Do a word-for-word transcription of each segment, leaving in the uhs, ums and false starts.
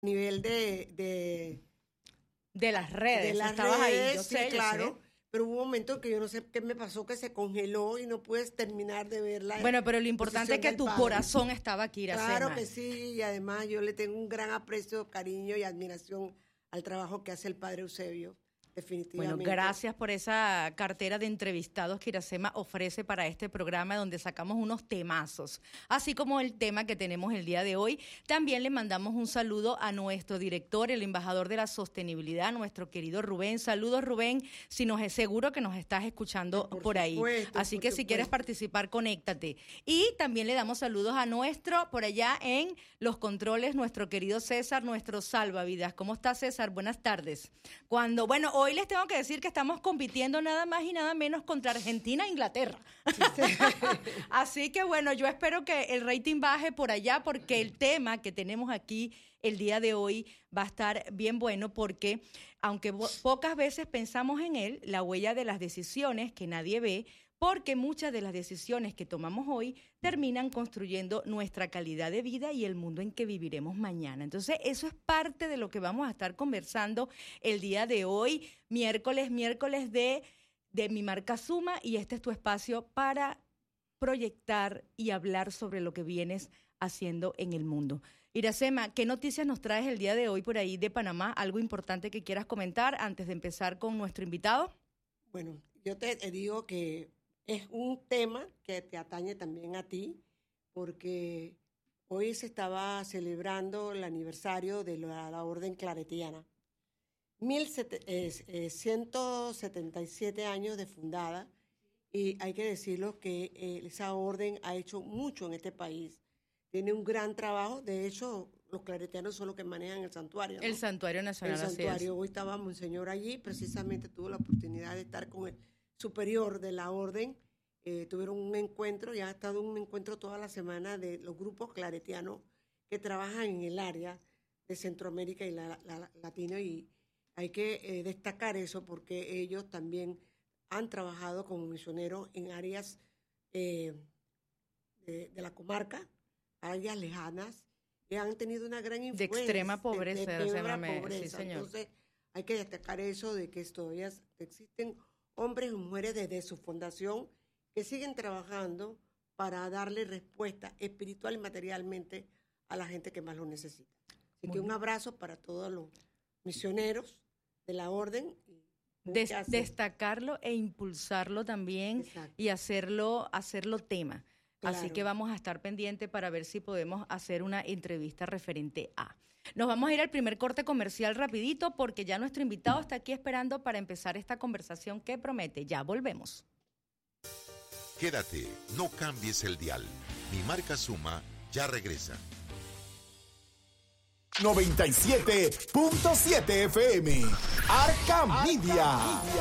nivel de... de De las redes, de las estabas redes, ahí, yo sí, sé, claro. yo sé. Pero hubo un momento que yo no sé qué me pasó, que se congeló y no puedes terminar de verla. Bueno, pero lo importante es que tu padre. corazón estaba aquí, Iracema. Claro que sí, y además yo le tengo un gran aprecio, cariño y admiración al trabajo que hace el padre Eusebio. Definitivamente. Bueno, gracias por esa cartera de entrevistados que Iracema ofrece para este programa donde sacamos unos temazos, así como el tema que tenemos el día de hoy. También le mandamos un saludo a nuestro director, el embajador de la sostenibilidad, nuestro querido Rubén. Saludos, Rubén, si nos es seguro que nos estás escuchando por, por ahí. Supuesto, así por que supuesto. Si quieres participar, conéctate. Y también le damos saludos a nuestro, por allá en los controles, nuestro querido César, nuestro salvavidas. ¿Cómo está, César? Buenas tardes. Cuando, bueno, hoy les tengo que decir que estamos compitiendo nada más y nada menos contra Argentina e Inglaterra. Sí, sí. Así que bueno, yo espero que el rating baje por allá porque el tema que tenemos aquí el día de hoy va a estar bien bueno porque aunque pocas veces pensamos en él, la huella de las decisiones que nadie ve, porque muchas de las decisiones que tomamos hoy terminan construyendo nuestra calidad de vida y el mundo en que viviremos mañana. Entonces, eso es parte de lo que vamos a estar conversando el día de hoy, miércoles, miércoles de, de Mi Marca Suma, y este es tu espacio para proyectar y hablar sobre lo que vienes haciendo en el mundo. Iracema, ¿qué noticias nos traes el día de hoy por ahí de Panamá? ¿Algo importante que quieras comentar antes de empezar con nuestro invitado? Bueno, yo te, te digo que es un tema que te atañe también a ti, porque hoy se estaba celebrando el aniversario de la, la Orden Claretiana. mil ciento setenta y siete años de fundada, y hay que decirlo que eh, esa orden ha hecho mucho en este país. Tiene un gran trabajo. De hecho, los claretianos son los que manejan el santuario, ¿no? El Santuario Nacional. El santuario. Hoy estaba Monseñor allí, precisamente tuvo la oportunidad de estar con el superior de la orden. Eh, tuvieron un encuentro, ya ha estado un encuentro toda la semana de los grupos claretianos que trabajan en el área de Centroamérica y la, la, la Latina, y hay que eh, destacar eso porque ellos también han trabajado como misioneros en áreas eh, de, de la comarca, áreas lejanas, que han tenido una gran influencia. De extrema pobreza. De, de extrema me... pobreza. Sí, señor. Entonces, hay que destacar eso de que todavía existen hombres y mujeres desde su fundación que siguen trabajando para darle respuesta espiritual y materialmente a la gente que más lo necesita. Así Muy que un bien. abrazo para todos los misioneros de la orden. Des, destacarlo e impulsarlo también. Exacto. Y hacerlo, hacerlo tema. Claro. Así que vamos a estar pendientes para ver si podemos hacer una entrevista referente a. Nos vamos a ir al primer corte comercial rapidito porque ya nuestro invitado está aquí esperando para empezar esta conversación que promete. Ya volvemos. Quédate, no cambies el dial. Mi Marca Suma ya regresa. noventa y siete punto siete F M. Arca Media.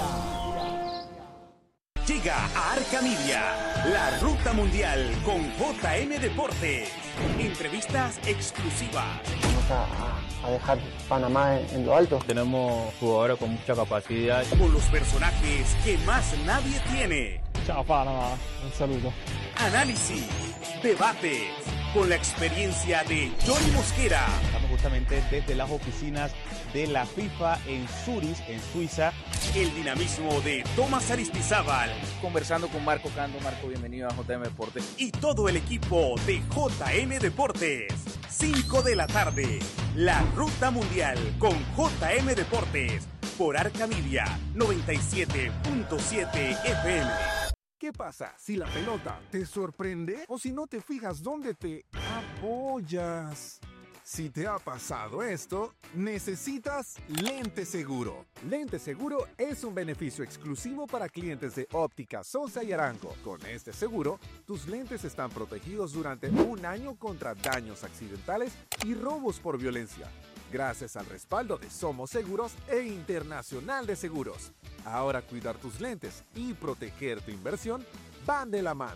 Llega a Arca Media, la ruta mundial con J M Deportes. Entrevistas exclusivas. Vamos a, a dejar Panamá en, en lo alto. Tenemos jugadores con mucha capacidad. Con los personajes que más nadie tiene. Chao Panamá, un saludo. Análisis, debates, con la experiencia de Johnny Mosquera. Estamos justamente desde las oficinas de la FIFA en Zurich, en Suiza. El dinamismo de Tomás Aristizábal. Conversando con Marco Cando. Marco, bienvenido a J M Deportes. Y todo el equipo de J M Deportes. cinco de la tarde, la Ruta Mundial con J M Deportes. Por Arca Media, noventa y siete punto siete F M. ¿Qué pasa si la pelota te sorprende o si no te fijas dónde te apoyas? Si te ha pasado esto, necesitas Lente Seguro. Lente Seguro es un beneficio exclusivo para clientes de Óptica Sosa y Arango. Con este seguro, tus lentes están protegidos durante un año contra daños accidentales y robos por violencia, gracias al respaldo de Somos Seguros e Internacional de Seguros. Ahora cuidar tus lentes y proteger tu inversión van de la mano.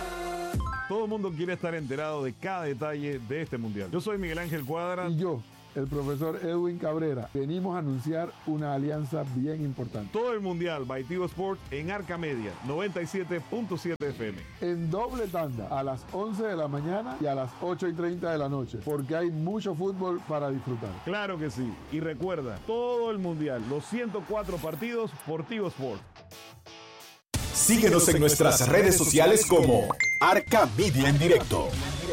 Todo el mundo quiere estar enterado de cada detalle de este mundial. Yo soy Miguel Ángel Cuadra. Y yo, el profesor Edwin Cabrera. Venimos a anunciar una alianza bien importante. Todo el Mundial by Tigo Sport en Arca Media, noventa y siete punto siete F M. En doble tanda, a las once de la mañana y a las ocho y treinta de la noche, porque hay mucho fútbol para disfrutar. Claro que sí. Y recuerda, todo el Mundial, los ciento cuatro partidos por Tigo Sport. Síguenos en nuestras redes sociales como Arca Media en Directo.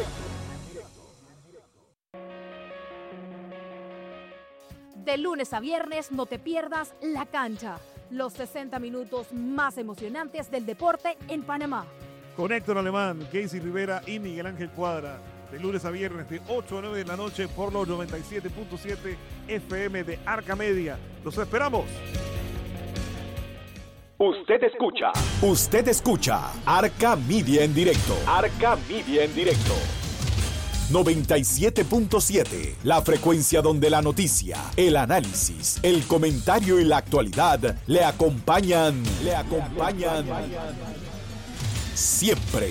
De lunes a viernes no te pierdas La Cancha, los sesenta minutos más emocionantes del deporte en Panamá. Con Héctor Alemán, Casey Rivera y Miguel Ángel Cuadra. De lunes a viernes de ocho a nueve de la noche por los noventa y siete punto siete F M de Arca Media. ¡Los esperamos! Usted escucha. Usted escucha Arca Media en Directo. Arca Media en Directo. noventa y siete punto siete, la frecuencia donde la noticia, el análisis, el comentario y la actualidad le acompañan, le acompañan siempre.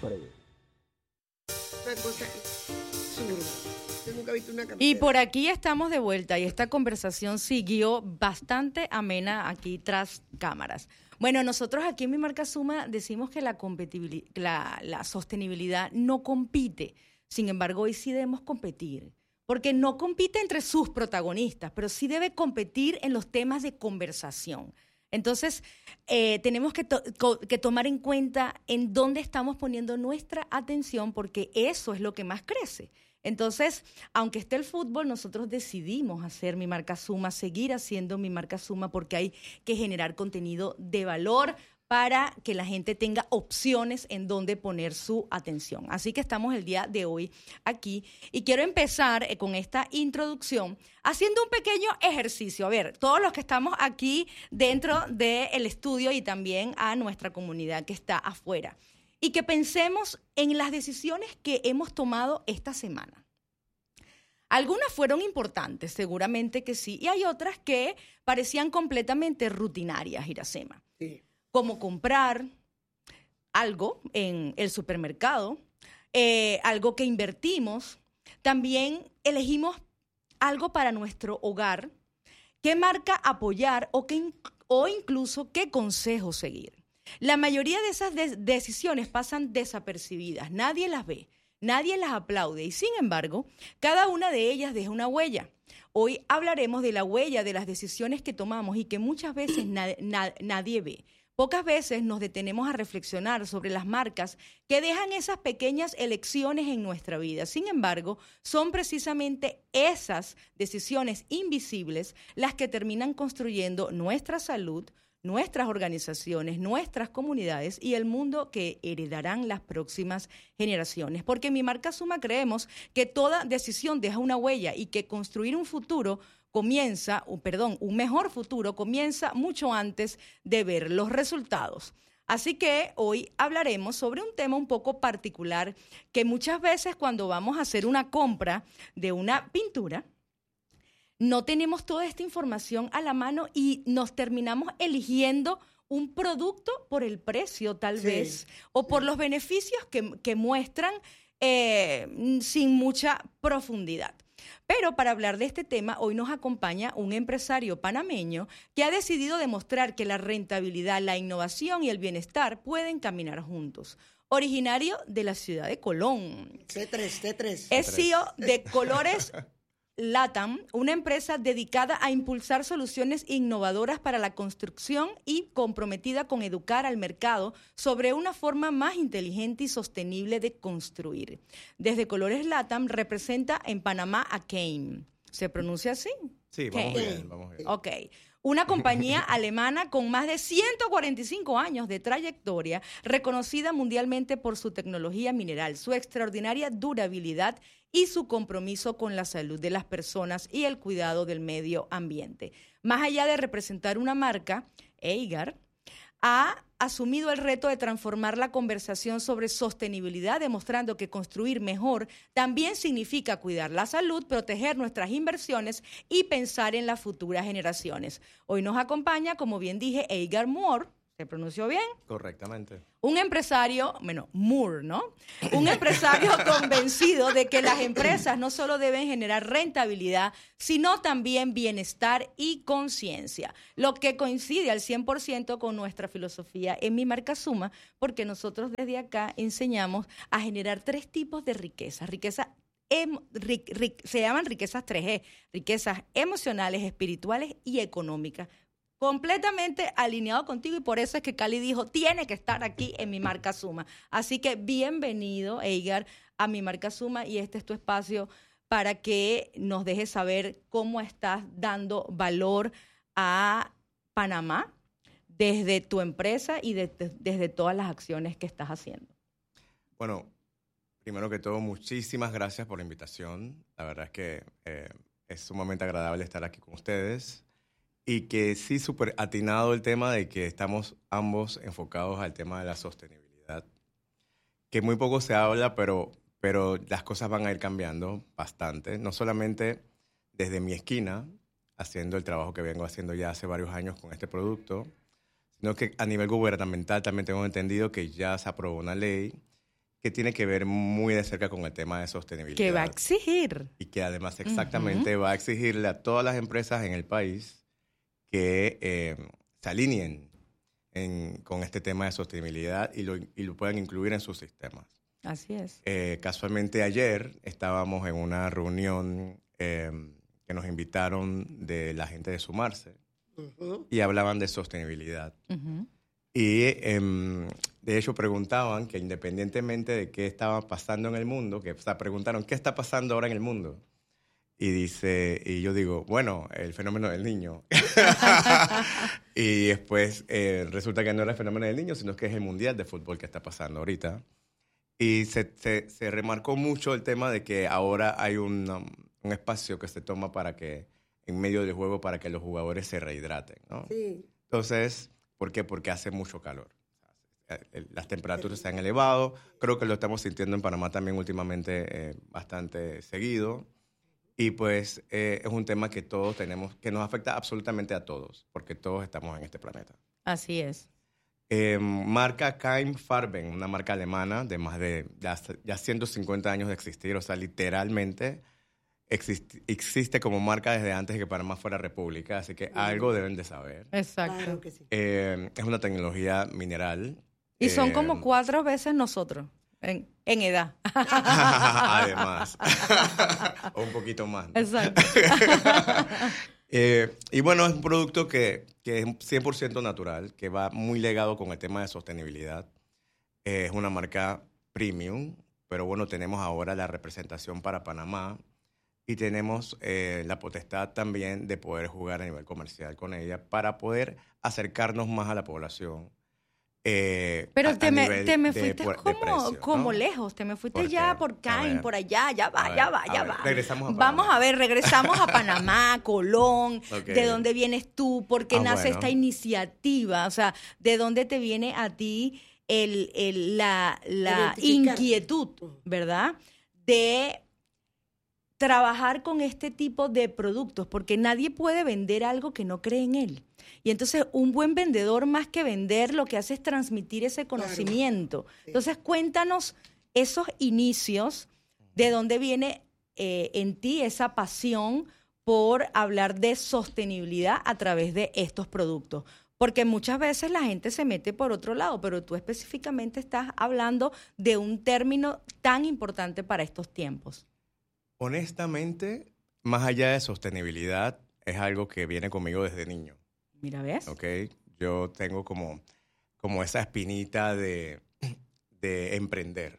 Y por aquí estamos de vuelta y esta conversación siguió bastante amena aquí tras cámaras. Bueno, nosotros aquí en Mi Marca Suma decimos que la, competibili- la, la sostenibilidad no compite. Sin embargo, hoy sí debemos competir, porque no compite entre sus protagonistas, pero sí debe competir en los temas de conversación. Entonces, eh, tenemos que, to- co- que tomar en cuenta en dónde estamos poniendo nuestra atención, porque eso es lo que más crece. Entonces, aunque esté el fútbol, nosotros decidimos hacer Mi Marca Suma, seguir haciendo Mi Marca Suma, porque hay que generar contenido de valor para que la gente tenga opciones en donde poner su atención. Así que estamos el día de hoy aquí y quiero empezar eh, con esta introducción haciendo un pequeño ejercicio. A ver, todos los que estamos aquí dentro del estudio y también a nuestra comunidad que está afuera, y que pensemos en las decisiones que hemos tomado esta semana. Algunas fueron importantes, seguramente que sí, y hay otras que parecían completamente rutinarias, Iracema. Sí. Como comprar algo en el supermercado, eh, algo que invertimos. También elegimos algo para nuestro hogar, qué marca apoyar o, qué, o incluso qué consejo seguir. La mayoría de esas de- decisiones pasan desapercibidas, nadie las ve, nadie las aplaude y sin embargo, cada una de ellas deja una huella. Hoy hablaremos de la huella de las decisiones que tomamos y que muchas veces na- na- nadie ve. Pocas veces nos detenemos a reflexionar sobre las marcas que dejan esas pequeñas elecciones en nuestra vida. Sin embargo, son precisamente esas decisiones invisibles las que terminan construyendo nuestra salud, nuestras organizaciones, nuestras comunidades y el mundo que heredarán las próximas generaciones. Porque en Mi Marca Suma creemos que toda decisión deja una huella y que construir un futuro comienza, o perdón, un mejor futuro comienza mucho antes de ver los resultados. Así que hoy hablaremos sobre un tema un poco particular que muchas veces cuando vamos a hacer una compra de una pintura, no tenemos toda esta información a la mano y nos terminamos eligiendo un producto por el precio tal Sí, vez o por sí. los beneficios que, que muestran eh, sin mucha profundidad. Pero para hablar de este tema, hoy nos acompaña un empresario panameño que ha decidido demostrar que la rentabilidad, la innovación y el bienestar pueden caminar juntos. Originario de la ciudad de Colón. C tres, C tres. Es C E O de Colores LATAM, una empresa dedicada a impulsar soluciones innovadoras para la construcción y comprometida con educar al mercado sobre una forma más inteligente y sostenible de construir. Desde Colores LATAM representa en Panamá a Kane. ¿Se pronuncia así? Sí, vamos Kane. bien, vamos bien. Ok. Una compañía alemana con más de ciento cuarenta y cinco años de trayectoria, reconocida mundialmente por su tecnología mineral, su extraordinaria durabilidad y su compromiso con la salud de las personas y el cuidado del medio ambiente. Más allá de representar una marca, Eigar ha asumido el reto de transformar la conversación sobre sostenibilidad, demostrando que construir mejor también significa cuidar la salud, proteger nuestras inversiones y pensar en las futuras generaciones. Hoy nos acompaña, como bien dije, Eigar Moore, ¿Se pronunció bien? Correctamente. Un empresario, bueno, Moore, ¿no? Un empresario convencido de que las empresas no solo deben generar rentabilidad, sino también bienestar y conciencia, lo que coincide al cien por ciento con nuestra filosofía en Mi Marca Suma, porque nosotros desde acá enseñamos a generar tres tipos de riqueza. Riqueza em, ri, ri, se llaman riquezas tres E, riquezas emocionales, espirituales y económicas. Completamente alineado contigo y por eso es que Cali dijo, tiene que estar aquí en Mi Marca Suma. Así que bienvenido, Eigar, a Mi Marca Suma y este es tu espacio para que nos dejes saber cómo estás dando valor a Panamá desde tu empresa y de, de, desde todas las acciones que estás haciendo. Bueno, primero que todo, muchísimas gracias por la invitación. La verdad es que eh, es sumamente agradable estar aquí con ustedes. Y que sí, súper atinado el tema de que estamos ambos enfocados al tema de la sostenibilidad, que muy poco se habla, pero, pero las cosas van a ir cambiando bastante, no solamente desde mi esquina, haciendo el trabajo que vengo haciendo ya hace varios años con este producto, sino que a nivel gubernamental también tengo entendido que ya se aprobó una ley que tiene que ver muy de cerca con el tema de sostenibilidad. Que va a exigir. Y que además exactamente uh-huh. va a exigirle a todas las empresas en el país que eh, se alineen en, con este tema de sostenibilidad y lo, y lo puedan incluir en sus sistemas. Así es. Eh, casualmente ayer estábamos en una reunión eh, que nos invitaron de la gente de Sumarse uh-huh. y hablaban de sostenibilidad. Uh-huh. Y eh, de hecho preguntaban que independientemente de qué estaba pasando en el mundo, que o sea, preguntaron qué está pasando ahora en el mundo. Y dice, y yo digo, bueno, el fenómeno del niño. Y después eh, resulta que no era el fenómeno del niño, sino que es el mundial de fútbol que está pasando ahorita. Y se, se, se remarcó mucho el tema de que ahora hay un, um, un espacio que se toma para que, en medio del juego, para que los jugadores se rehidraten, ¿no? Sí. Entonces, ¿por qué? Porque hace mucho calor. Las temperaturas se han elevado. Creo que lo estamos sintiendo en Panamá también últimamente eh, bastante seguido. Y pues eh, es un tema que todos tenemos, que nos afecta absolutamente a todos, porque todos estamos en este planeta. Así es. Eh, marca Keim Farben, una marca alemana de más de ya, ya ciento cincuenta años de existir, o sea, literalmente existe, existe como marca desde antes de que Panamá fuera república, así que algo deben de saber. Exacto. Claro que sí. Eh, es una tecnología mineral. Y son eh, como cuatro veces nosotros. En, en edad. Además. O un poquito más, ¿no? Exacto. eh, y bueno, es un producto que, que es cien por ciento natural, que va muy ligado con el tema de sostenibilidad. Eh, es una marca premium, pero bueno, tenemos ahora la representación para Panamá y tenemos eh, la potestad también de poder jugar a nivel comercial con ella para poder acercarnos más a la población. Eh, Pero a, te, a me, te me de, fuiste de como, precio, como ¿no? lejos, te me fuiste ¿Por ya qué? por Cain, por allá, ya va, A ya ver, va, ya a ver, va. regresamos a Panamá. Vamos a ver, regresamos a Panamá, Colón, Okay. ¿de dónde vienes tú? ¿Por qué Ah, nace bueno. esta iniciativa? O sea, ¿de dónde te viene a ti el, el, la, la inquietud, verdad? De trabajar con este tipo de productos, porque nadie puede vender algo que no cree en él. Y entonces un buen vendedor, más que vender, lo que hace es transmitir ese conocimiento. Claro. Sí. Entonces cuéntanos esos inicios, de dónde viene eh, en ti esa pasión por hablar de sostenibilidad a través de estos productos. Porque muchas veces la gente se mete por otro lado, pero tú específicamente estás hablando de un término tan importante para estos tiempos. Honestamente, más allá de sostenibilidad, es algo que viene conmigo desde niño. Mira, ¿ves? Ok, yo tengo como, como esa espinita de, de emprender.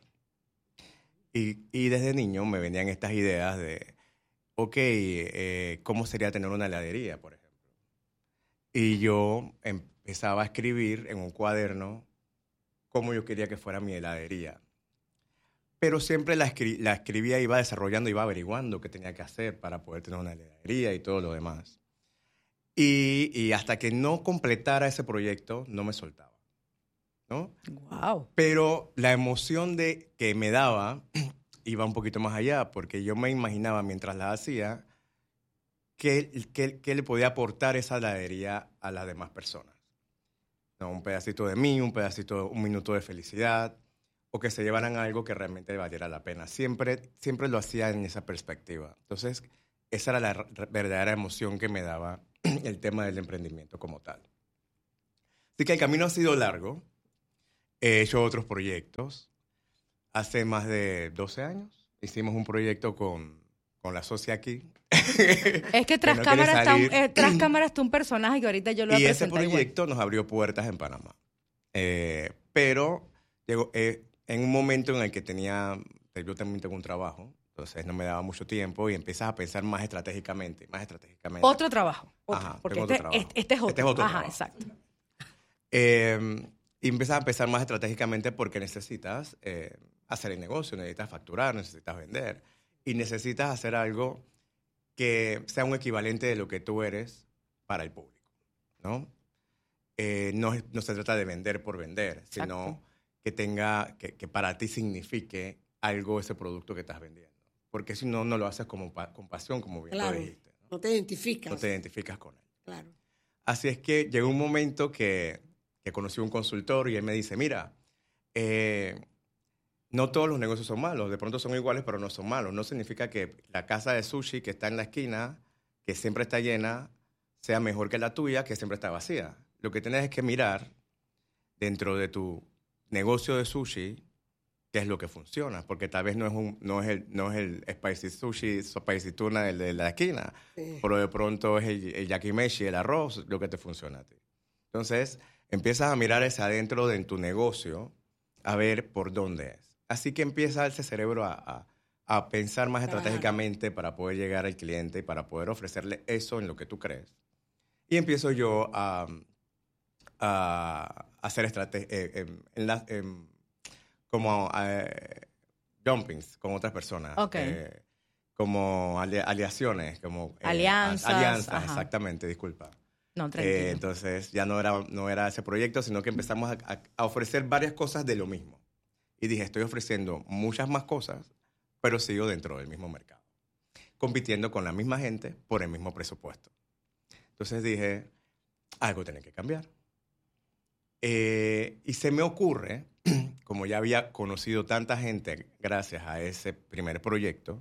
Y, y desde niño me venían estas ideas de, ok, eh, ¿cómo sería tener una heladería, por ejemplo? Y yo empezaba a escribir en un cuaderno cómo yo quería que fuera mi heladería. Pero siempre la, escri- la escribía, iba desarrollando, iba averiguando qué tenía que hacer para poder tener una heladería y todo lo demás. Y, y hasta que no completara ese proyecto, no me soltaba, ¿no? Wow. Pero la emoción de que me daba iba un poquito más allá, porque yo me imaginaba mientras la hacía qué, qué, qué le podía aportar esa heladería a las demás personas. ¿no? Un pedacito de mí, un pedacito, un minuto de felicidad, o que se llevaran algo que realmente valiera la pena. Siempre, siempre lo hacía en esa perspectiva. Entonces, esa era la r- verdadera emoción que me daba el tema del emprendimiento como tal. Así que el camino ha sido largo. He hecho otros proyectos. Hace más de doce años hicimos un proyecto con, con la socia aquí. Es que tras, no cámara está un, quiere eh, tras cámara está un personaje que ahorita yo lo voy Y a ese presentar proyecto igual. nos abrió puertas en Panamá. Eh, pero llegó, eh, en un momento en el que tenía, yo también tengo un trabajo, entonces no me daba mucho tiempo y empiezas a pensar más estratégicamente, más estratégicamente. Otro trabajo. Otro, Ajá, porque tengo este, otro trabajo. este, este es otro. Este es otro Ajá, trabajo. exacto. Eh, y empiezas a pensar más estratégicamente porque necesitas eh, hacer el negocio, necesitas facturar, necesitas vender y necesitas hacer algo que sea un equivalente de lo que tú eres para el público, ¿no? Eh, no, es- no se trata de vender por vender, sino Exacto. que tenga, que, que para ti signifique algo ese producto que estás vendiendo. Porque si no, no lo haces como pa- con pasión, como bien Claro, lo dijiste. no te identificas. No te identificas con él. Claro. Así es que llegó un momento que, que conocí a un consultor y él me dice, mira, eh, no todos los negocios son malos, de pronto son iguales, pero no son malos. No significa que la casa de sushi que está en la esquina, que siempre está llena, sea mejor que la tuya, que siempre está vacía. Lo que tienes es que mirar dentro de tu negocio de sushi qué es lo que funciona, porque tal vez no es, un, no es, el, no es el spicy sushi, spicy tuna del de la esquina, Sí. pero de pronto es el, el yakimeshi, el arroz, lo que te funciona a ti. Entonces, empiezas a mirar hacia adentro de tu negocio a ver por dónde es. Así que empieza ese cerebro a, a, a pensar más Claro. estratégicamente para poder llegar al cliente y para poder ofrecerle eso en lo que tú crees. Y empiezo yo a, a hacer estrategias, eh, em, en la- em, como eh, jumpings con otras personas. Ok. eh, como ali- aliaciones, como... eh, Alianzas, alianzas, ajá. exactamente, disculpa. No, tranquilo. Eh, entonces ya no era, no era ese proyecto, sino que empezamos a, a- a ofrecer varias cosas de lo mismo. Y dije, estoy ofreciendo muchas más cosas, pero sigo dentro del mismo mercado, compitiendo con la misma gente por el mismo presupuesto. Entonces dije, algo tiene que cambiar. Eh, y se me ocurre, como ya había conocido tanta gente gracias a ese primer proyecto,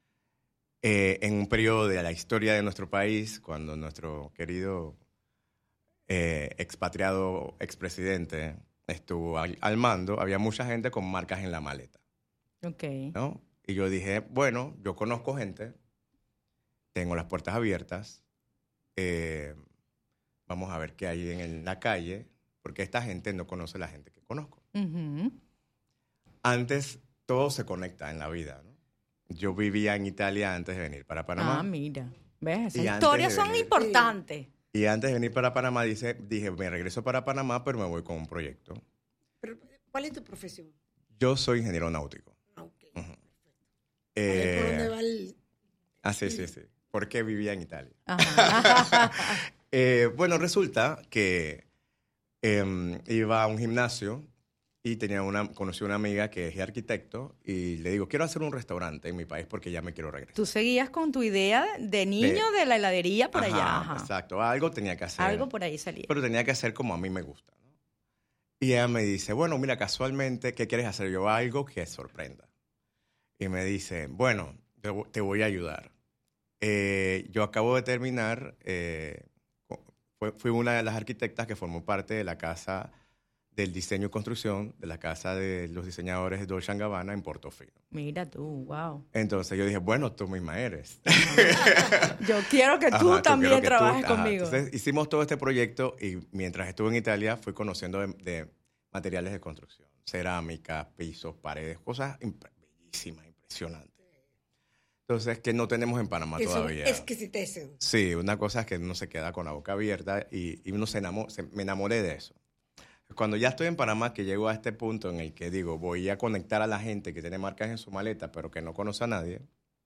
eh, en un periodo de la historia de nuestro país, cuando nuestro querido eh, expatriado expresidente estuvo al, al mando, había mucha gente con marcas en la maleta, Ok. ¿no? Y yo dije, bueno, yo conozco gente, tengo las puertas abiertas, eh, vamos a ver qué hay en el- la calle, porque esta gente no conoce la gente que conozco. Ujú. Antes, todo se conecta en la vida, ¿no? Yo vivía en Italia antes de venir para Panamá. Ah, mira. ¿Ves? Esas Y antes historias de son venir- importantes. Y antes de venir para Panamá, dice, dije, me regreso para Panamá, pero me voy con un proyecto. Pero, ¿cuál es tu profesión? Yo soy ingeniero náutico. Ah, ok. Ujú. A ver, ¿por Eh, dónde va el...? ah, sí, sí, sí. ¿Por qué vivía en Italia? Ajá. Eh, bueno, resulta que em, iba a un gimnasio y tenía una, conocí a una amiga que es arquitecto y le digo, quiero hacer un restaurante en mi país porque ya me quiero regresar. Tú seguías con tu idea de niño de, la heladería por Ajá, allá. Ajá. Exacto, algo tenía que hacer. Algo por ahí salía. Pero tenía que hacer como a mí me gusta, ¿no? Y ella me dice, bueno, mira, casualmente, ¿qué quieres hacer? Yo algo que sorprenda. Y me dice, bueno, te, vo- te voy a ayudar. Eh, yo acabo de terminar, eh, co- fue- fui una de las arquitectas que formó parte de la casa del diseño y construcción, de la casa de los diseñadores de Dolce and Gabbana en Portofino. Mira tú, wow. Entonces yo dije, bueno, tú misma eres. Yo quiero que tú Ajá, también quiero que tú- trabajes ajá. conmigo. Entonces hicimos todo este proyecto y mientras estuve en Italia fui conociendo de, de materiales de construcción, cerámica, pisos, paredes, cosas impre- bellísimas, impresionantes. Entonces, que no tenemos en Panamá Eso todavía. es exquisitez. Sí, una cosa es que uno se queda con la boca abierta y, y uno se enamora, se- me enamoré de eso. Cuando ya estoy en Panamá, que llego a este punto en el que digo, voy a conectar a la gente que tiene marcas en su maleta, pero que no conoce a nadie,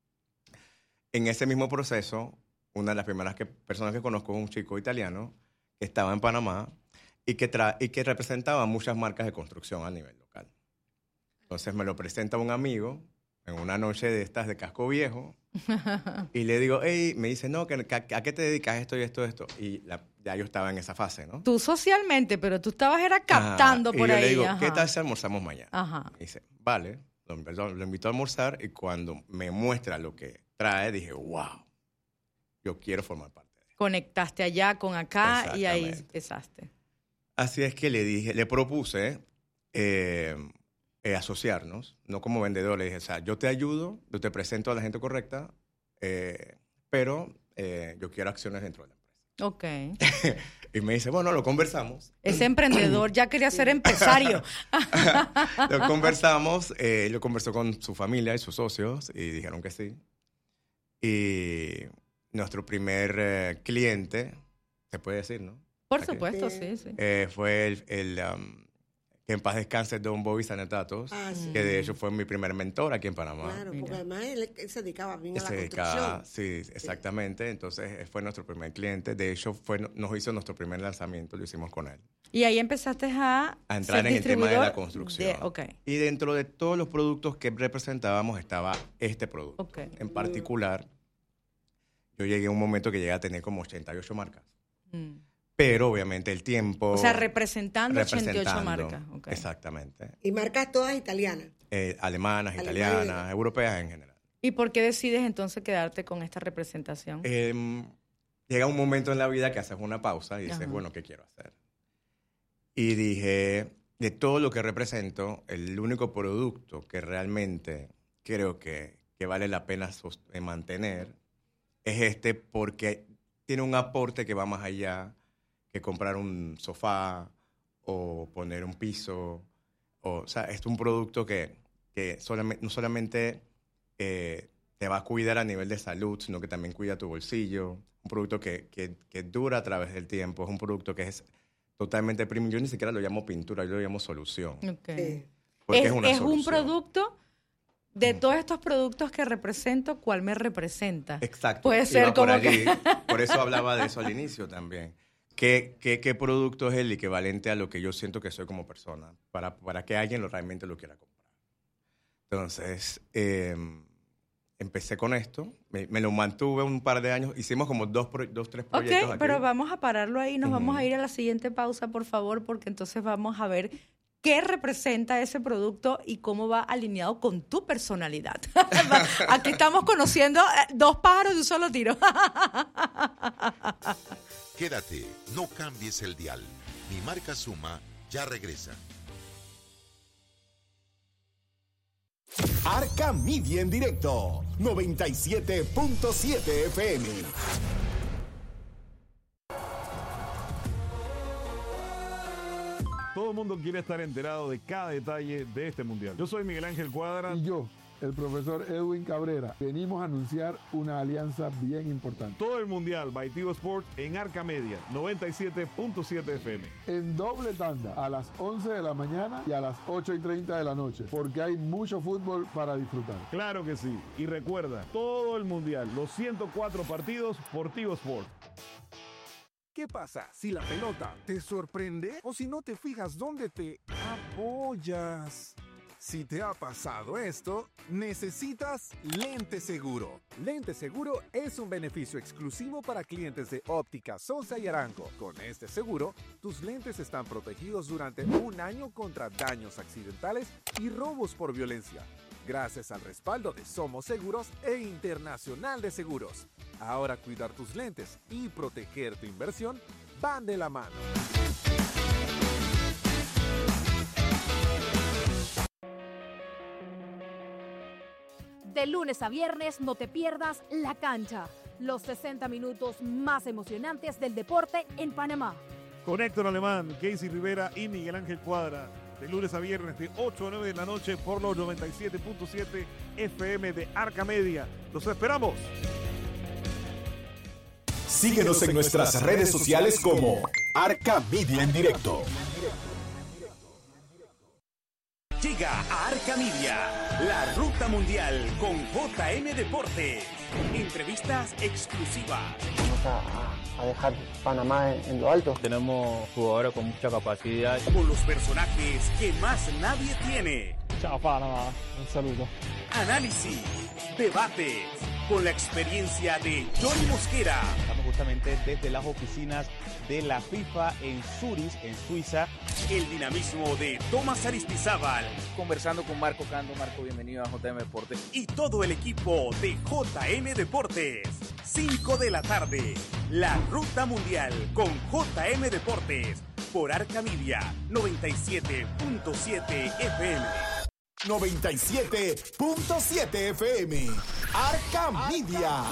en ese mismo proceso, una de las primeras que, personas que conozco es un chico italiano que estaba en Panamá y que, tra y que representaba muchas marcas de construcción a nivel local. Entonces me lo presenta un amigo en una noche de estas de casco viejo y le digo, hey, me dice, no, que, que- ¿a qué te dedicas esto y esto y esto? Y la, ya yo estaba en esa fase, ¿no? Tú socialmente, pero tú estabas era captando Ajá. por y yo ahí. le digo, ajá. ¿qué tal si almorzamos mañana? Ajá. Me dice, vale, lo, lo, lo invito a almorzar y cuando me muestra lo que trae, dije, wow, yo quiero formar parte de él. Conectaste allá con acá y ahí empezaste. Así es que le dije, le propuse eh, eh, asociarnos, no como vendedor, le dije, o sea, yo te ayudo, yo te presento a la gente correcta, eh, pero eh, yo quiero acciones dentro de la empresa. Ok. Y me dice, bueno, lo conversamos. Ese emprendedor ya quería ser empresario. Lo conversamos, eh, lo conversó con su familia y sus socios y dijeron que sí. Y nuestro primer eh, cliente, se puede decir, ¿no? Por Aquí. supuesto, sí, sí. Eh, fue el, el um, que en paz descanse Don Bobby Sanetatos, Ah, sí. que de hecho fue mi primer mentor aquí en Panamá. Claro, porque además él, él se dedicaba bien a la Se construcción. dedicaba, sí, exactamente. Entonces, él fue nuestro primer cliente. De hecho, fue, nos hizo nuestro primer lanzamiento, lo hicimos con él. Y ahí empezaste a... A entrar en el tema de la construcción. De, okay. Y dentro de todos los productos que representábamos estaba este producto. Okay. En particular, yo llegué a un momento que llegué a tener como ochenta y ocho marcas. Mm. Pero obviamente el tiempo... O sea, representando, representando ochenta y ocho marcas. Okay. Exactamente. ¿Y marcas todas italianas? Eh, alemanas, Alemania. italianas, europeas en general. ¿Y por qué decides entonces quedarte con esta representación? Eh, llega un momento en la vida que haces una pausa y dices, Ajá. bueno, ¿qué quiero hacer? Y dije, de todo lo que represento, el único producto que realmente creo que, que vale la pena mantener es este porque tiene un aporte que va más allá que comprar un sofá o poner un piso. O, o sea, es un producto que, que solamente, no solamente eh, te va a cuidar a nivel de salud, sino que también cuida tu bolsillo. Un producto que, que, que dura a través del tiempo. Es un producto que es totalmente premium. Yo ni siquiera lo llamo pintura, yo lo llamo solución. Okay. Porque es, es una es solución. un producto... De todos estos productos que represento, ¿cuál me representa? Exacto. Puede ser Iba como por allí. que... Por eso hablaba de eso al inicio también. ¿Qué, qué, qué producto es el equivalente a lo que yo siento que soy como persona? Para, para que alguien lo, realmente lo quiera comprar. Entonces, eh, empecé con esto. Me, me lo mantuve un par de años. Hicimos como dos, pro, dos tres proyectos. Ok, aquí. pero vamos a pararlo ahí. Nos Uh-huh. vamos a ir a la siguiente pausa, por favor, porque entonces vamos a ver qué representa ese producto y cómo va alineado con tu personalidad. Aquí estamos conociendo dos pájaros de un solo tiro. Quédate, no cambies el dial. Mi marca Suma ya regresa. Arca Media en directo, noventa y siete punto siete F M. Todo el mundo quiere estar enterado de cada detalle de este mundial. Yo soy Miguel Ángel Cuadra. Y yo, el profesor Edwin Cabrera, venimos a anunciar una alianza bien importante. Todo el mundial by Tigo Sports en Arca Media, noventa y siete punto siete F M. En doble tanda, a las once de la mañana y a las ocho y treinta de la noche, porque hay mucho fútbol para disfrutar. Claro que sí. Y recuerda, todo el mundial, los ciento cuatro partidos por Tigo Sports. ¿Qué pasa si la pelota te sorprende o si no te fijas dónde te apoyas? Si te ha pasado esto, necesitas Lente Seguro. Lente Seguro es un beneficio exclusivo para clientes de Óptica Sosa y Arango. Con este seguro, tus lentes están protegidos durante un año contra daños accidentales y robos por violencia, gracias al respaldo de Somos Seguros e Internacional de Seguros. Ahora cuidar tus lentes y proteger tu inversión van de la mano. De lunes a viernes no te pierdas La Cancha, los sesenta minutos más emocionantes del deporte en Panamá. Con Héctor Alemán, Casey Rivera y Miguel Ángel Cuadra. De lunes a viernes de ocho a nueve de la noche por los noventa y siete punto siete F M de Arca Media. ¡Los esperamos! Síguenos en nuestras redes sociales como Arca Media en directo. Llega a Arca Media, la ruta mundial con J M Deportes. Entrevistas exclusivas. Vamos a, a dejar Panamá en, en lo alto. Tenemos jugadores con mucha capacidad. Con los personajes que más nadie tiene. Chao Panamá, un saludo. Análisis, debates, con la experiencia de Johnny Mosquera. Estamos directamente desde las oficinas de la FIFA en Zurich, en Suiza. El dinamismo de Tomás Aristizábal. Conversando con Marco Cando. Marco, bienvenido a J M Deportes. Y todo el equipo de J M Deportes. cinco de la tarde. La Ruta Mundial con J M Deportes. Por Arca Media noventa y siete punto siete F M. noventa y siete punto siete F M. Arca Media.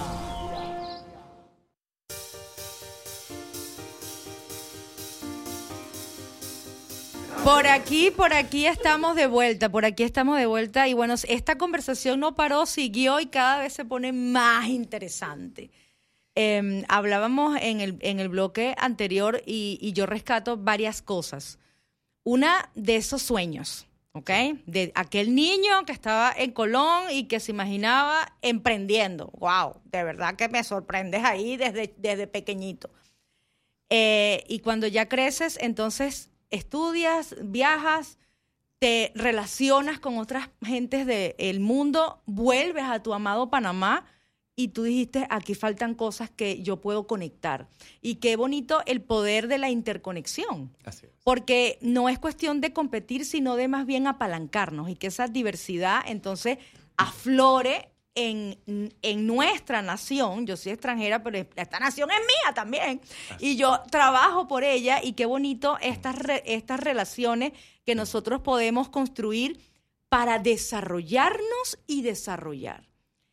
Por aquí, por aquí estamos de vuelta, por aquí estamos de vuelta y bueno, esta conversación no paró, siguió y cada vez se pone más interesante. Eh, hablábamos en el, en el bloque anterior y, y yo rescato varias cosas. Una de esos sueños, ¿ok? De aquel niño que estaba en Colón y que se imaginaba emprendiendo. ¡Wow! De verdad que me sorprendes ahí desde, desde pequeñito. Eh, y cuando ya creces, entonces estudias, viajas, te relacionas con otras gentes del mundo, vuelves a tu amado Panamá y tú dijiste, aquí faltan cosas que yo puedo conectar. Y qué bonito el poder de la interconexión. Así es. Porque no es cuestión de competir, sino de más bien apalancarnos y que esa diversidad entonces aflore en, en nuestra nación. Yo soy extranjera, pero esta nación es mía también. Así. Y yo trabajo por ella y qué bonito estas, re, estas relaciones que nosotros podemos construir para desarrollarnos y desarrollar.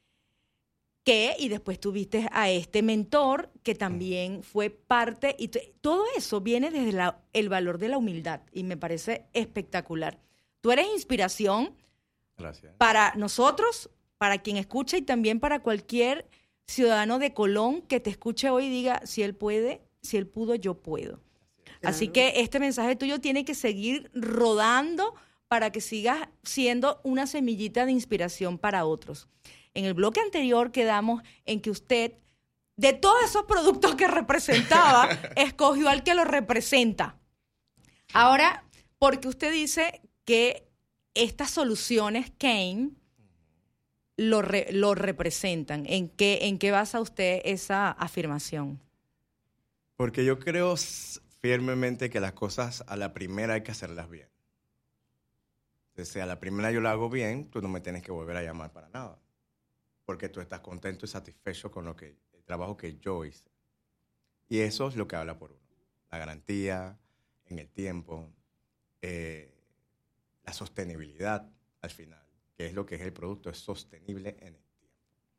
Que, y después tuviste a este mentor que también fue parte, y t- todo eso viene desde la, el valor de la humildad y me parece espectacular. Tú eres inspiración. Gracias. Para nosotros, para quien escucha y también para cualquier ciudadano de Colón que te escuche hoy y diga, si él puede, si él pudo, yo puedo. Claro. Así que este mensaje tuyo tiene que seguir rodando para que sigas siendo una semillita de inspiración para otros. En el bloque anterior quedamos en que usted, de todos esos productos que representaba, escogió al que lo representa. Ahora, porque usted dice que estas soluciones Kane lo, re, lo representan, ¿en qué, en qué basa usted esa afirmación? Porque yo creo firmemente que las cosas a la primera hay que hacerlas bien. Entonces, si a la primera yo la hago bien, tú no me tienes que volver a llamar para nada. Porque tú estás contento y satisfecho con lo que, el trabajo que yo hice. Y eso es lo que habla por uno. La garantía en el tiempo, eh, la sostenibilidad al final, que es lo que es el producto, es sostenible en el tiempo.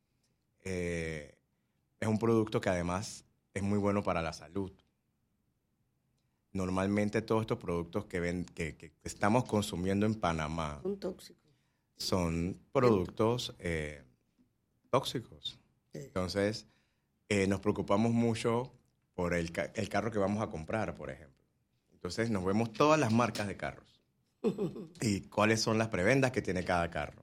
Eh, es un producto que además es muy bueno para la salud. Normalmente todos estos productos que, ven, que, que estamos consumiendo en Panamá son tóxicos. Son productos... Eh, tóxicos. Sí. Entonces, eh, nos preocupamos mucho por el, ca- el carro que vamos a comprar, por ejemplo. Entonces, nos vemos todas las marcas de carros y cuáles son las prebendas que tiene cada carro.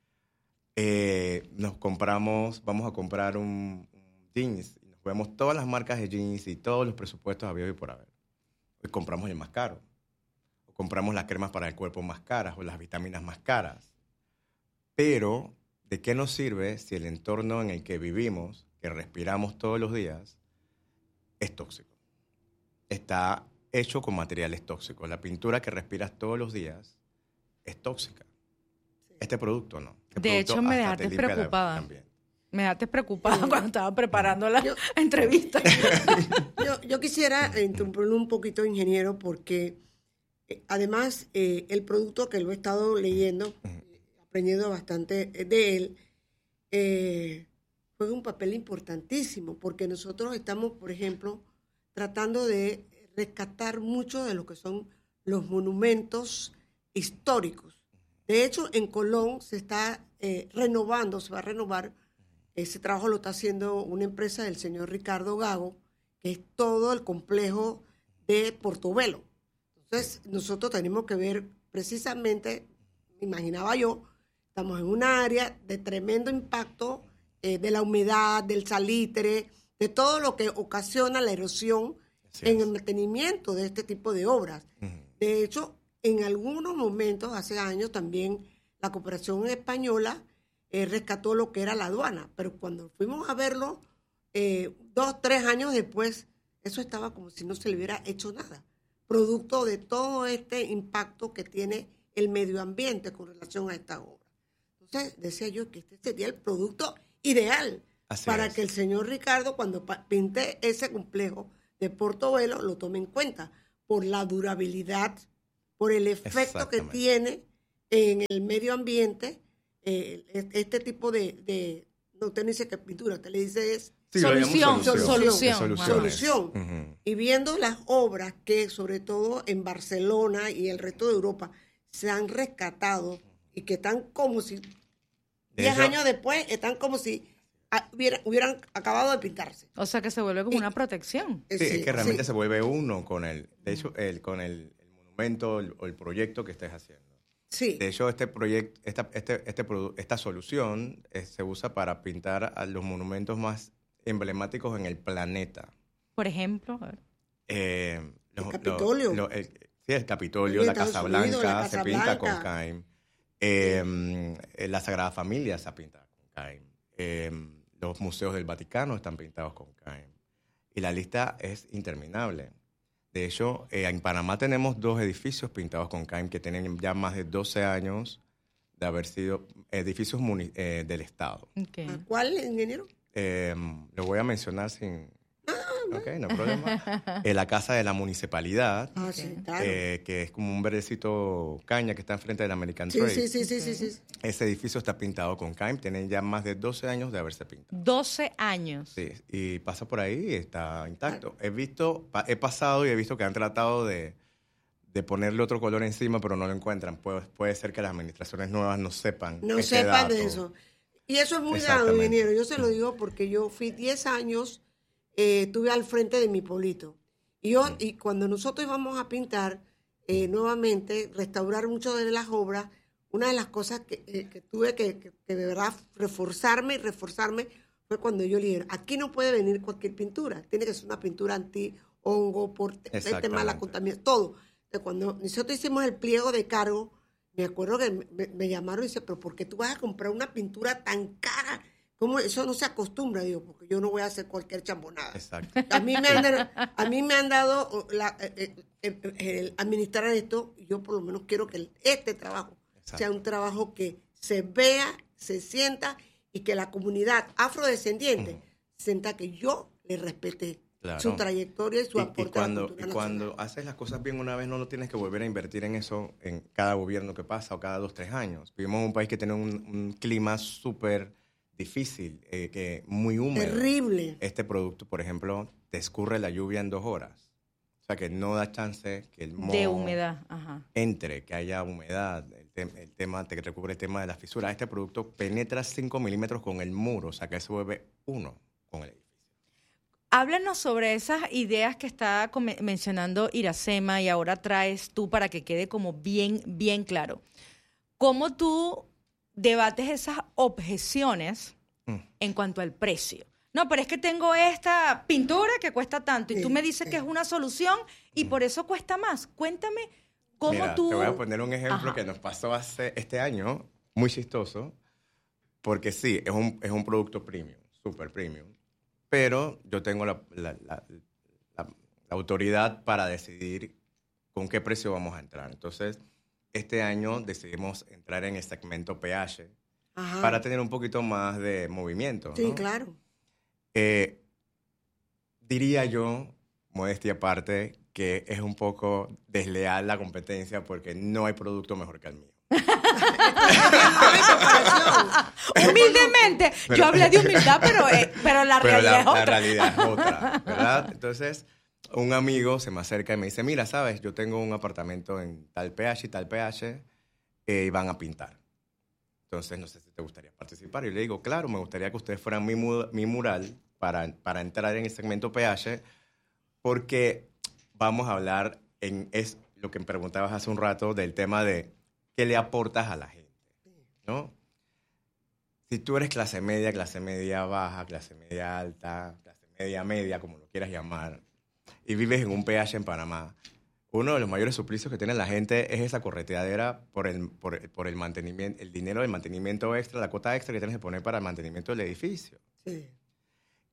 Eh, nos compramos, vamos a comprar un, un jeans, y nos vemos todas las marcas de jeans y todos los presupuestos habidos y por haber. Hoy compramos el más caro. O compramos las cremas para el cuerpo más caras o las vitaminas más caras. Pero ¿de qué nos sirve si el entorno en el que vivimos, que respiramos todos los días, es tóxico? Está hecho con materiales tóxicos. La pintura que respiras todos los días es tóxica. Sí. Este producto no. Este de producto hecho, me dejaste preocupada. También. Me dejaste preocupada sí. cuando estaba preparando la yo, entrevista. yo, yo quisiera interrumpirle un poquito, ingeniero, porque eh, además eh, el producto que lo he estado leyendo... Uh-huh. aprendiendo bastante de él, eh, juega un papel importantísimo, porque nosotros estamos, por ejemplo, tratando de rescatar mucho de lo que son los monumentos históricos. De hecho, en Colón se está eh, renovando, se va a renovar, ese trabajo lo está haciendo una empresa del señor Ricardo Gago, que es todo el complejo de Portobelo. Entonces, nosotros tenemos que ver precisamente, me imaginaba yo, estamos en un área de tremendo impacto eh, de la humedad, del salitre, de todo lo que ocasiona la erosión en el mantenimiento de este tipo de obras. Uh-huh. De hecho, en algunos momentos, hace años, también la cooperación española eh, rescató lo que era la aduana, pero cuando fuimos a verlo eh, dos, tres años después, eso estaba como si no se le hubiera hecho nada, producto de todo este impacto que tiene el medio ambiente con relación a esta obra. Entonces, decía yo que este sería el producto ideal Así para es. que el señor Ricardo, cuando pinte ese complejo de Portobelo, lo tome en cuenta por la durabilidad, por el efecto que tiene en el medio ambiente, eh, este tipo de, de, no, usted no dice que pintura, usted le dice es sí, solución, solución, solución, solución. solución. Uh-huh. Y viendo las obras que, sobre todo en Barcelona y el resto de Europa, se han rescatado y que están como si, diez años después, están como si hubieran, hubieran acabado de pintarse. O sea que se vuelve como y, una protección. Sí, sí, es que realmente sí. se vuelve uno con el, de hecho, el, con el, el monumento el, o el proyecto que estés haciendo. Sí. De hecho, este proyecto, esta, este, este, esta solución eh, se usa para pintar a los monumentos más emblemáticos en el planeta. Por ejemplo, a ver. Eh, los, el Capitolio. Lo, lo, el, sí, el Capitolio, la Casa Blanca, Unidos, la Casa se Blanca. pinta con Caim. Eh, sí. La Sagrada Familia se pinta con Caim. Eh, los museos del Vaticano están pintados con Caim. Y la lista es interminable. De hecho, eh, en Panamá tenemos dos edificios pintados con Caim que tienen ya más de doce años de haber sido edificios muni- eh, del Estado. Okay. ¿Cuál, ingeniero? Eh, lo voy a mencionar sin... Ok, no hay problema. Eh, la casa de la municipalidad, ah, sí, claro. eh, que es como un verdecito caña que está enfrente del American sí, Trade. Sí, sí, sí, sí, sí, sí. Ese edificio está pintado con Caim, tiene ya más de doce años de haberse pintado. doce años. Sí, y pasa por ahí y está intacto. He visto, he pasado y he visto que han tratado de, de ponerle otro color encima, pero no lo encuentran. Puede, puede ser que las administraciones nuevas no sepan No este sepan dato. de eso. Y eso es muy dado, ingeniero. Yo se lo digo porque yo fui diez años... Eh, estuve al frente de mi pueblito. Y, yo, y cuando nosotros íbamos a pintar, eh, nuevamente, restaurar muchas de las obras, una de las cosas que, eh, que tuve que, que, que de verdad reforzarme y reforzarme fue cuando yo le dije, aquí no puede venir cualquier pintura, tiene que ser una pintura anti-hongo, por el tema de la contaminación, todo. Entonces, cuando nosotros hicimos el pliego de cargo, me acuerdo que me, me llamaron y dice, pero ¿por qué tú vas a comprar una pintura tan cara? ¿Cómo eso no se acostumbra? Digo, porque yo no voy a hacer cualquier chambonada. Exacto. A mí me han, a mí me han dado la, eh, eh, eh, el administrar esto, y yo por lo menos quiero que este trabajo Exacto. sea un trabajo que se vea, se sienta, y que la comunidad afrodescendiente uh-huh. sienta que yo le respete claro. su trayectoria y su y, aporte y cuando, a la cultura y cuando haces las cosas bien una vez, no lo tienes que volver a invertir en eso en cada gobierno que pasa o cada dos, tres años. Vivimos en un país que tiene un, un clima súper difícil, eh, que muy húmedo. Terrible. Este producto, por ejemplo, te escurre la lluvia en dos horas. O sea, que no da chance que el moho de humedad Ajá. entre, que haya humedad. El, te- el tema, te recubre el tema de las fisuras. Este producto penetra cinco milímetros con el muro, o sea, que se vuelve uno con el edificio. Háblanos sobre esas ideas que está com- mencionando Iracema y ahora traes tú para que quede como bien, bien claro. ¿Cómo tú debates esas objeciones mm. en cuanto al precio? No, pero es que tengo esta pintura que cuesta tanto y sí, tú me dices sí. que es una solución y mm. por eso cuesta más. Cuéntame cómo Mira, tú... te voy a poner un ejemplo Ajá. que nos pasó hace este año, muy chistoso, porque sí, es un, es un producto premium, super premium, pero yo tengo la, la, la, la, la autoridad para decidir con qué precio vamos a entrar. Entonces, este año decidimos entrar en el segmento P H Ajá. para tener un poquito más de movimiento. Sí, ¿no? claro. Eh, diría yo, modestia aparte, que es un poco desleal la competencia porque no hay producto mejor que el mío. Humildemente, pero, yo hablé de humildad, pero, eh, pero la pero realidad la, es otra. La realidad es otra, ¿verdad? Entonces, un amigo se me acerca y me dice, mira, ¿sabes? Yo tengo un apartamento en tal P H y tal P H eh, y van a pintar. Entonces, no sé si te gustaría participar. Y le digo, claro, me gustaría que ustedes fueran mi, mu- mi mural para, para entrar en el segmento P H porque vamos a hablar en es lo que me preguntabas hace un rato del tema de qué le aportas a la gente, ¿no? Si tú eres clase media, clase media baja, clase media alta, clase media media, como lo quieras llamar, y vives en un P H en Panamá, uno de los mayores suplicios que tiene la gente es esa correteadera por el, por, por el mantenimiento, el dinero del mantenimiento extra, la cuota extra que tienes que poner para el mantenimiento del edificio. Sí.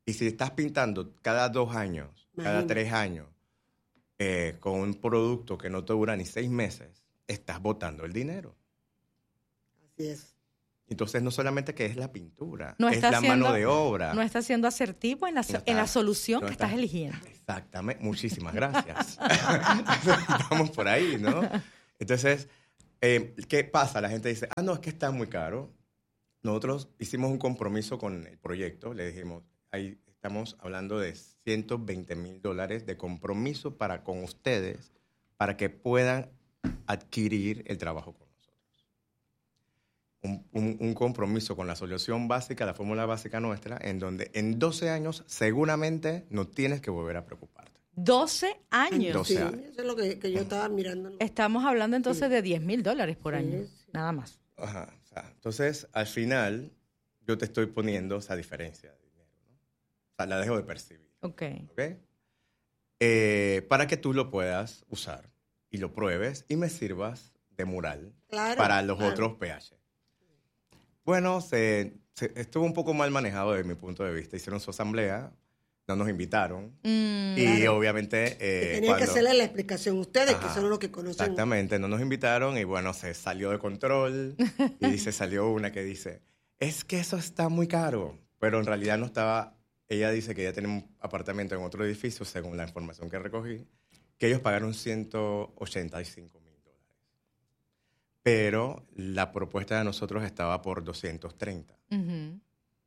Y si estás pintando cada dos años, Imagínate. cada tres años, eh, con un producto que no te dura ni seis meses, estás botando el dinero. Así es. Entonces, no solamente que es la pintura, no es la siendo, mano de obra. No está siendo asertivo en la, no está, en la solución no que está, estás eligiendo. Exactamente. Muchísimas gracias. Estamos por ahí, ¿no? Entonces, eh, ¿qué pasa? La gente dice, ah, no, es que está muy caro. Nosotros hicimos un compromiso con el proyecto. Le dijimos, ahí estamos hablando de ciento veinte mil dólares de compromiso para con ustedes para que puedan adquirir el trabajo con nosotros. Un, un, un compromiso con la solución básica, la fórmula básica nuestra, en donde en doce años seguramente no tienes que volver a preocuparte. doce años. doce sí, años. Eso es lo que, que yo estaba mirando. Estamos hablando entonces sí. de diez mil dólares por sí, año, sí. nada más. Ajá. O sea, entonces, al final, yo te estoy poniendo esa diferencia de dinero, ¿no? O sea, la dejo de percibir. Ok. ¿Okay? Eh, para que tú lo puedas usar y lo pruebes y me sirvas de mural claro, para los claro. otros P H. Bueno, se, se, estuvo un poco mal manejado desde mi punto de vista. Hicieron su asamblea, no nos invitaron mm, y claro. obviamente... Eh, Tenían que hacerle la explicación ustedes, ajá, que son los que conocen. Exactamente, no nos invitaron y bueno, se salió de control y se salió una que dice, es que eso está muy caro, pero en realidad no estaba... Ella dice que ella tiene un apartamento en otro edificio, según la información que recogí, que ellos pagaron ciento ochenta y cinco mil dólares. Pero la propuesta de nosotros estaba por doscientos treinta. Uh-huh.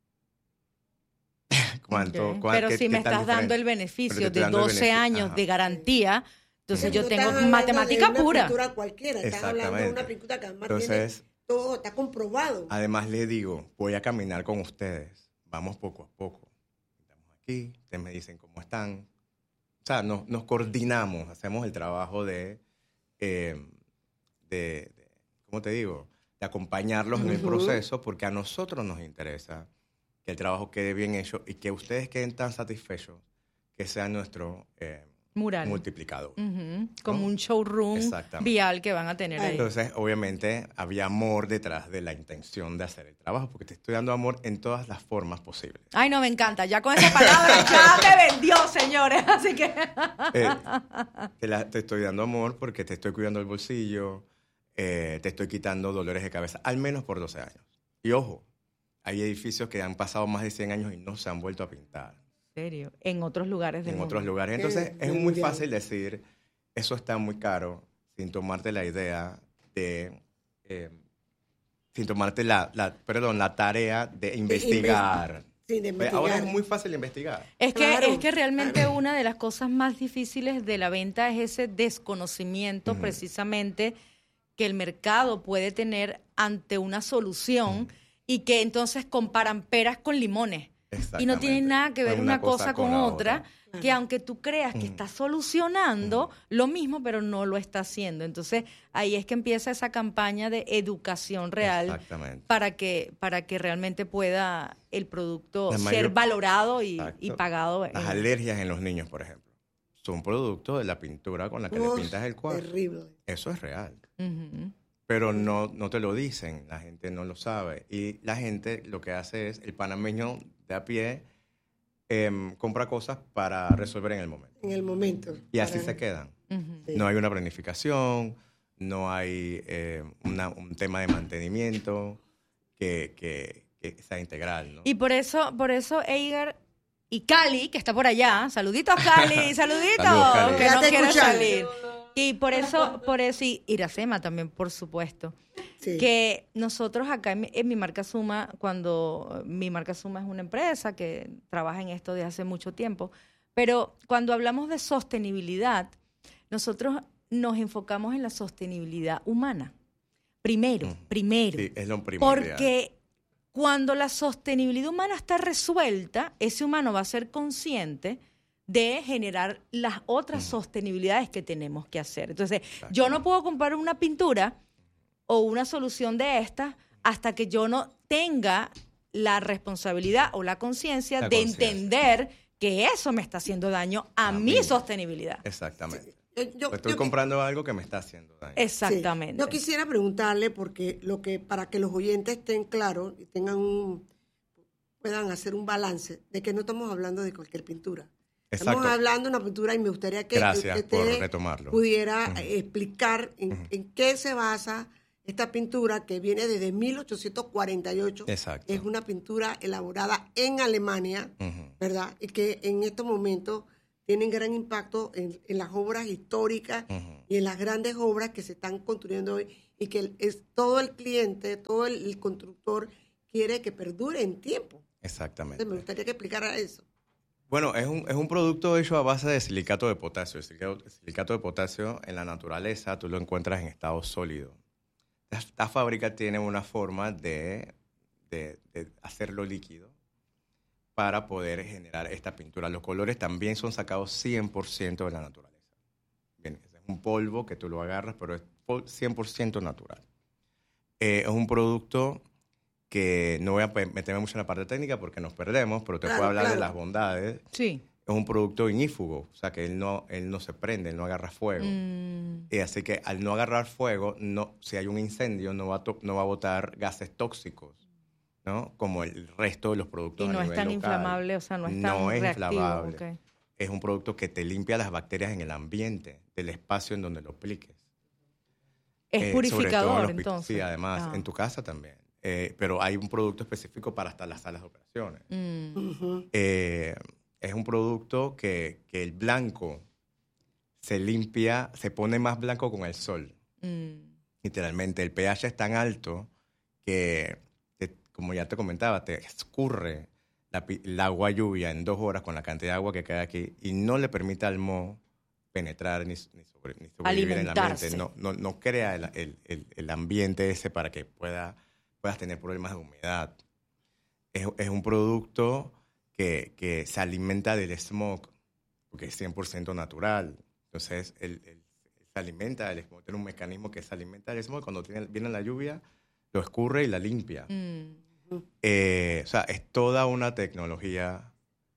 ¿Cuánto, okay. cuál, Pero qué, si qué me estás dando el beneficio de doce años Ajá. de garantía, entonces yo tengo matemática de pura. Pintura cualquiera. Estás hablando de una pintura que además entonces, tiene todo, está comprobado. Además le digo, voy a caminar con ustedes. Vamos poco a poco. Estamos aquí, ustedes me dicen cómo están. O sea, nos, nos coordinamos, hacemos el trabajo de, eh, de, de, ¿cómo te digo? De acompañarlos uh-huh. en el proceso, porque a nosotros nos interesa que el trabajo quede bien hecho y que ustedes queden tan satisfechos que sea nuestro eh, mural multiplicador. Uh-huh. ¿No? Como un showroom vial que van a tener ahí. Entonces, obviamente, había amor detrás de la intención de hacer el trabajo, porque te estoy dando amor en todas las formas posibles. Ay, no, me encanta. Ya con esa palabra ya te vendió, señores. Así que... eh, te, la, te estoy dando amor porque te estoy cuidando el bolsillo, eh, te estoy quitando dolores de cabeza, al menos por doce años. Y ojo, hay edificios que han pasado más de cien años y no se han vuelto a pintar. ¿En serio? En otros lugares del En mundo. otros lugares. Entonces, es muy fácil decir, eso está muy caro, sin tomarte la idea de... Eh, sin tomarte la, la, perdón, la tarea de investigar. Sí, de investigar. Ahora es muy fácil investigar. Es que, claro. es que realmente una de las cosas más difíciles de la venta es ese desconocimiento uh-huh. precisamente que el mercado puede tener ante una solución uh-huh. y que entonces comparan peras con limones. Y no tiene nada que ver una, una cosa, cosa con, con otra, otra, que aunque tú creas que mm. está solucionando mm. lo mismo, pero no lo está haciendo. Entonces, ahí es que empieza esa campaña de educación real para que para que realmente pueda el producto La ser mayor... valorado y, y pagado. Las en... alergias en los niños, por ejemplo, son producto de la pintura con la que Uf, le pintas el cuadro. Terrible. Eso es real. Uh-huh. Pero no, no te lo dicen, la gente no lo sabe. Y la gente lo que hace es, el panameño de a pie, eh, compra cosas para resolver en el momento. En el momento. Y así se quedan. Uh-huh. Sí. No hay una planificación, no hay eh, una, un tema de mantenimiento que, que, que sea integral, ¿no? Y por eso, por eso Eigar y Cali, que está por allá, saluditos Cali, saluditos, Saludos, Cali. Que no quiere salir. Y por eso, por eso, y Iracema también, por supuesto, sí. que nosotros acá en mi, en mi marca Suma, cuando mi marca Suma es una empresa que trabaja en esto desde hace mucho tiempo, pero cuando hablamos de sostenibilidad, nosotros nos enfocamos en la sostenibilidad humana. Primero, mm. primero. Sí, es lo primordial. Porque cuando la sostenibilidad humana está resuelta, ese humano va a ser consciente de generar las otras uh-huh. sostenibilidades que tenemos que hacer. Entonces, Exacto. yo no puedo comprar una pintura o una solución de estas hasta que yo no tenga la responsabilidad o la conciencia de entender que eso me está haciendo daño a, a mi mí. sostenibilidad. Exactamente. Yo, yo, estoy yo, comprando yo, algo que me está haciendo daño. Exactamente. Sí. Yo quisiera preguntarle, porque lo que para que los oyentes estén claros y tengan un, puedan hacer un balance de que no estamos hablando de cualquier pintura. Exacto. Estamos hablando de una pintura y me gustaría que Gracias usted por retomarlo. pudiera Uh-huh. explicar en, uh-huh. en qué se basa esta pintura que viene desde mil ochocientos cuarenta y ocho. Exacto. Es una pintura elaborada en Alemania, uh-huh. ¿verdad? Y que en estos momentos tienen gran impacto en, en las obras históricas uh-huh. y en las grandes obras que se están construyendo hoy y que el, es, todo el cliente, todo el, el constructor quiere que perdure en tiempo. Exactamente. Entonces, me gustaría que explicara eso. Bueno, es un, es un producto hecho a base de silicato de potasio. El silicato, el silicato de potasio en la naturaleza tú lo encuentras en estado sólido. Esta fábrica tiene una forma de, de, de hacerlo líquido para poder generar esta pintura. Los colores también son sacados cien por ciento de la naturaleza. Bien, es un polvo que tú lo agarras, pero es cien por ciento natural. Eh, es un producto que no voy a meterme mucho en la parte técnica porque nos perdemos, pero te Claro, puedo hablar claro. de las bondades. Sí. Es un producto ignífugo, o sea que él no, él no se prende, él no agarra fuego. Mm. Y así que al no agarrar fuego, no, si hay un incendio, no va a, to- no va a botar gases tóxicos, ¿no? Como el resto de los productos Y no a es nivel tan local. inflamable, o sea, no es tan No es reactivo. inflamable. Okay. Es un producto que te limpia las bacterias en el ambiente, del espacio en donde lo apliques. Es Eh, sobre todo en purificador, los pi- entonces. Sí, además, Ah. en tu casa también. Eh, pero hay un producto específico para hasta las salas de operaciones. Mm. Eh, es un producto que, que el blanco se limpia, se pone más blanco con el sol. Mm. Literalmente, el pH es tan alto que, que, como ya te comentaba, te escurre la pi- el agua lluvia en dos horas con la cantidad de agua que cae aquí y no le permite al moho penetrar ni, ni, sobre, ni sobrevivir en el ambiente. Alimentarse. No, no, no crea el, el, el, el ambiente ese para que pueda, puedas tener problemas de humedad. Es, es un producto que, que se alimenta del smog, porque es cien por ciento natural. Entonces, el, el, se alimenta del smog. Tiene un mecanismo que se alimenta del smog. Cuando tiene, viene la lluvia, lo escurre y la limpia. Mm. Eh, o sea, es toda una tecnología.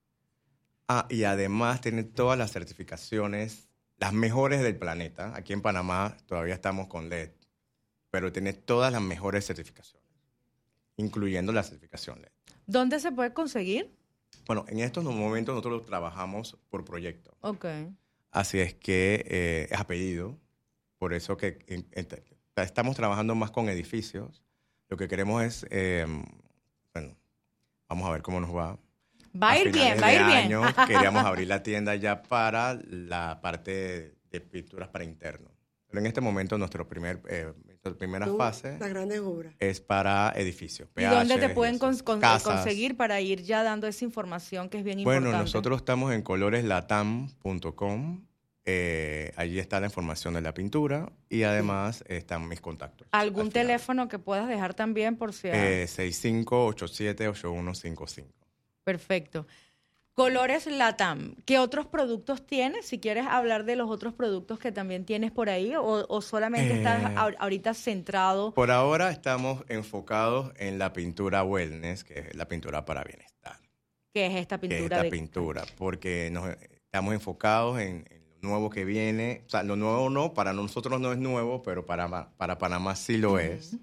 Ah, y además tiene todas las certificaciones, las mejores del planeta. Aquí en Panamá todavía estamos con L E D, pero tiene todas las mejores certificaciones, incluyendo la certificación L E D. ¿Dónde se puede conseguir? Bueno, en estos momentos nosotros trabajamos por proyecto. Ok. Así es que eh, es a pedido. Por eso que en- en- estamos trabajando más con edificios. Lo que queremos es, eh, bueno, vamos a ver cómo nos va. Va a ir bien, va a ir bien. Año, queríamos abrir la tienda ya para la parte de, de pinturas para internos. Pero en este momento nuestro primer, eh, nuestra primera Son fase las grandes obras. es para edificios. ¿Y dónde te P H, pueden cons- con- casas. conseguir para ir ya dando esa información que es bien Bueno, importante? nosotros estamos en colores latam punto com. Eh, allí está la información de la pintura y además están mis contactos. ¿Algún teléfono que puedas dejar también por si... Eh, seis cinco ocho siete ocho uno cinco cinco. Perfecto. Colores Latam. ¿Qué otros productos tienes? Si quieres hablar de los otros productos que también tienes por ahí o, o solamente Eh, estás ahor- ahorita centrado. Por ahora estamos enfocados en la pintura wellness, que es la pintura para bienestar. ¿Qué es esta Que es pintura? esta de... pintura, porque nos estamos enfocados en, en lo nuevo que viene. O sea, lo nuevo no, para nosotros no es nuevo, pero para, Ma- para Panamá sí lo es.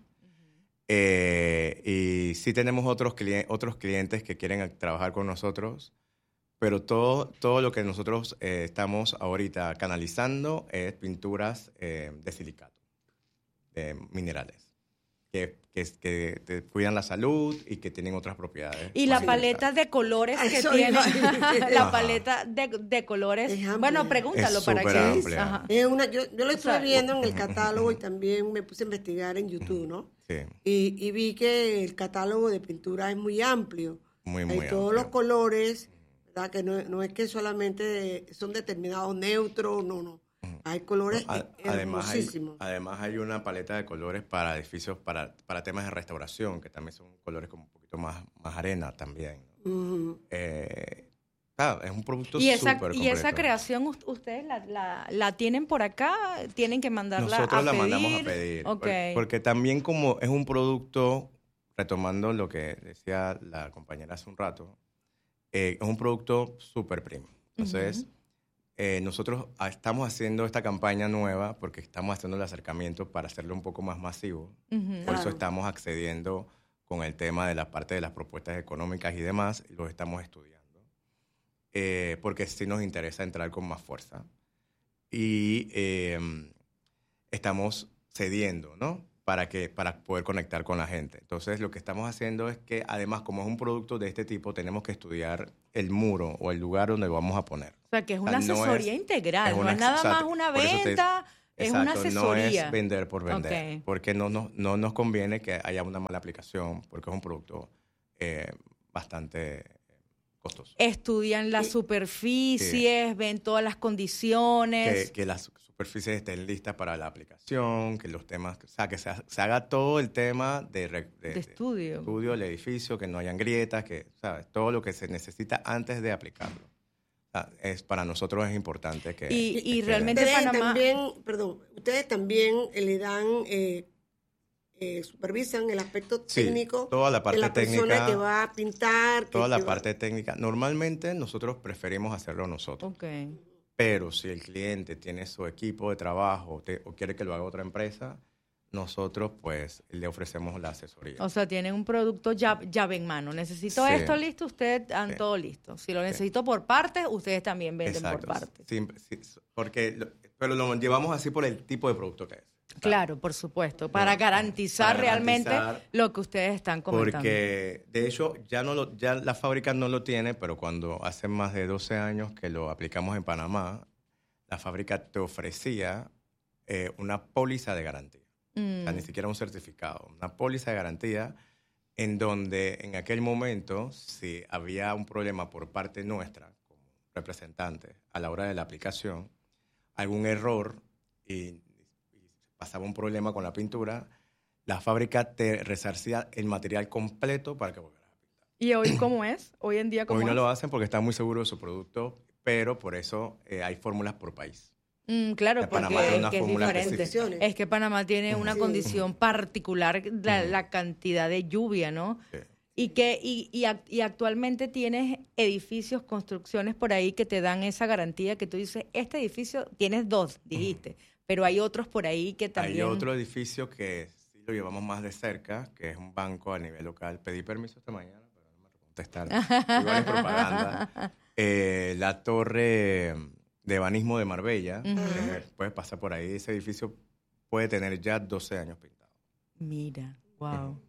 Eh, y sí tenemos otros, clien- otros clientes que quieren trabajar con nosotros, pero todo, todo lo que nosotros eh, estamos ahorita canalizando es pinturas eh, de silicato, de minerales, que, que, que te cuidan la salud y que tienen otras propiedades. Y la Sí. paleta de colores que Eso tiene, iba a decir. la Ajá. paleta de, de colores. Es amplia. Bueno, pregúntalo Es para súper que... amplia. Ajá. Es una, yo, yo lo estuve sea, viendo en el catálogo y también me puse a investigar en YouTube, ¿no? Sí, Y, y vi que el catálogo de pintura es muy amplio. muy, Hay muy todos amplio. los colores, ¿verdad? Que no, no es que solamente son determinados neutros, no, no. Hay colores A- eh, además, hay, hermosísimos. además hay una paleta de colores para edificios, para, para temas de restauración, que también son colores como un poquito más, más arena también. Ujú. Eh, claro, es un producto Y esa, súper y esa completo. creación, ust- ¿ustedes la, la, la tienen por acá? ¿Tienen que mandarla Nosotros a la pedir? mandamos a pedir. Ok. por- Porque también como es un producto, retomando lo que decía la compañera hace un rato, eh, es un producto súper premium. Entonces, eh, nosotros ah, estamos haciendo esta campaña nueva porque estamos haciendo el acercamiento para hacerlo un poco más masivo. Ujú. Por eso Claro. estamos accediendo con el tema de la parte de las propuestas económicas y demás, los estamos estudiando, eh, porque sí nos interesa entrar con más fuerza. Y eh, estamos cediendo, ¿no? Para, que, para poder conectar con la gente. Entonces, lo que estamos haciendo es que, además, como es un producto de este tipo, tenemos que estudiar el muro o el lugar donde lo vamos a poner. O sea, que es una o sea, no asesoría es, integral, es no una, es nada o sea, más una por eso te- venta, es exacto, una asesoría. No es vender por vender, Okay. porque no, no, no nos conviene que haya una mala aplicación, porque es un producto eh, bastante costoso. Estudian las superficies, ven todas las condiciones. Que, que las superficies estén listas para la aplicación, que los temas, o sea, que se, se haga todo el tema de, re- de, De estudio. de estudio del edificio, que no hayan grietas, que, ¿sabes? Todo lo que se necesita antes de aplicarlo. O sea, es, para nosotros es importante que... Y, y que- realmente Ustedes Panamá... también, perdón, ustedes también eh, le dan, eh, eh, supervisan el aspecto Sí, técnico toda la parte de la persona técnica, que va a pintar. que- Toda la que va- parte técnica. Normalmente nosotros preferimos hacerlo nosotros. Okay. Pero si el cliente tiene su equipo de trabajo te- o quiere que lo haga otra empresa, nosotros pues le ofrecemos la asesoría. O sea, tienen un producto ya- llave en mano. Necesito Sí. esto listo, ustedes han Sí. todo listo. Si lo necesito por partes, ustedes también venden Exacto. por partes. Sí, sí, porque lo- pero lo llevamos así por el tipo de producto que es. Claro, por supuesto, para garantizar para realmente garantizar, lo que ustedes están comentando. Porque de hecho ya no lo, ya la fábrica no lo tiene, pero cuando hace más de doce años que lo aplicamos en Panamá, la fábrica te ofrecía eh, una póliza de garantía. Mm. O sea, ni siquiera un certificado, una póliza de garantía en donde en aquel momento, si había un problema por parte nuestra, como representante, a la hora de la aplicación, algún error y, y pasaba un problema con la pintura, la fábrica te resarcía el material completo para que volviera. ¿Y hoy cómo es? Hoy en día, ¿cómo Hoy no es? lo hacen porque están muy seguros de su producto, pero por eso eh, hay fórmulas por país. Mm, claro, En porque Panamá tiene es, una que es fórmula diferente. específica. Es que Panamá tiene una Sí. condición particular, la, la cantidad de lluvia, ¿no? Sí. Y que y, y, ac- y actualmente tienes edificios, construcciones por ahí que te dan esa garantía que tú dices, este edificio, tienes dos, dijiste, pero hay otros por ahí que también... Hay otro edificio que sí lo llevamos más de cerca, que es un banco a nivel local. Pedí permiso esta mañana, pero no me contestaron. Igual es propaganda. Eh, la torre de Ebanismo de Marbella, Ujú. eh, puedes pasar por ahí. Ese edificio puede tener ya doce años pintado. Mira, wow.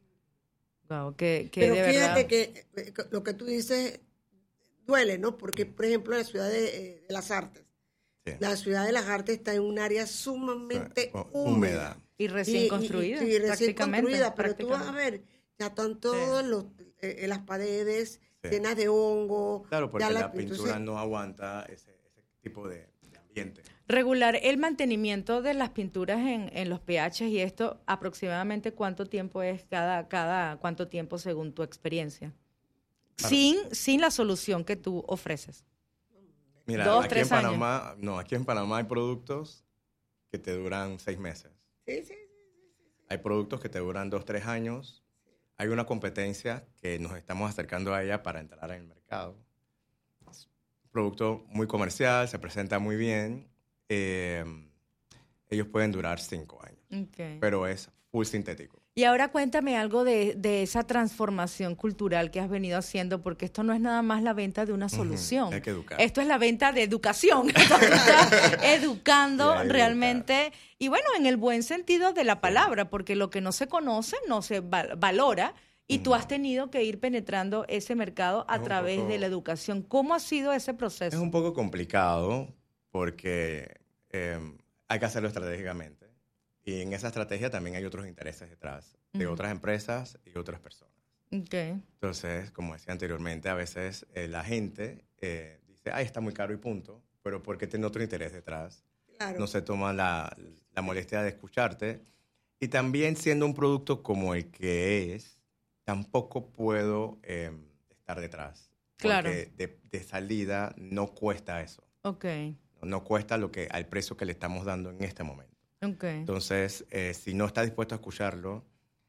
Wow, que, que Pero de fíjate verdad... que eh, lo que tú dices duele, ¿no? Porque, por ejemplo, la ciudad de, eh, de las artes, Sí. la ciudad de las artes está en un área sumamente O- húmeda. húmeda. Y recién construida, Y, y recién prácticamente, construida, pero tú vas a prácticamente. ver, ya están todos los, eh, las paredes Sí. llenas de hongo. Claro, porque ya la pintura entonces, no aguanta ese, ese tipo de, de ambiente. Regular el mantenimiento de las pinturas en, en los pHs y esto, aproximadamente cuánto tiempo es cada, cada cuánto tiempo según tu experiencia. Claro. Sin, sin la solución que tú ofreces. Mira, Dos, aquí tres en Panamá, no, aquí en Panamá hay productos que te duran seis meses. sí, sí. Hay productos que te duran dos, tres años. Hay una competencia que nos estamos acercando a ella para entrar en el mercado. Es un producto muy comercial, se presenta muy bien. Eh, ellos pueden durar cinco años, Okay. pero es full sintético. Y ahora cuéntame algo de, de esa transformación cultural que has venido haciendo, porque esto no es nada más la venta de una solución. Hay que educar. Esto es la venta de educación. Tú estás educando Sí, hay que realmente, y bueno, en el buen sentido de la palabra, porque lo que no se conoce no se val- valora, y tú has tenido que ir penetrando ese mercado a Es un través poco- de la educación. ¿Cómo ha sido ese proceso? Es un poco complicado porque eh, hay que hacerlo estratégicamente. Y en esa estrategia también hay otros intereses detrás de Ujú. otras empresas y otras personas. Okay. Entonces, como decía anteriormente, a veces eh, la gente eh, dice, ay, está muy caro y punto, pero porque tiene otro interés detrás. Claro. No se toma la, la molestia de escucharte. Y también siendo un producto como el que es, tampoco puedo eh, estar detrás. Claro. Porque de, de salida no cuesta eso. Okay. No, no cuesta lo que, al precio que le estamos dando en este momento. Okay. Entonces, eh, si no estás dispuesto a escucharlo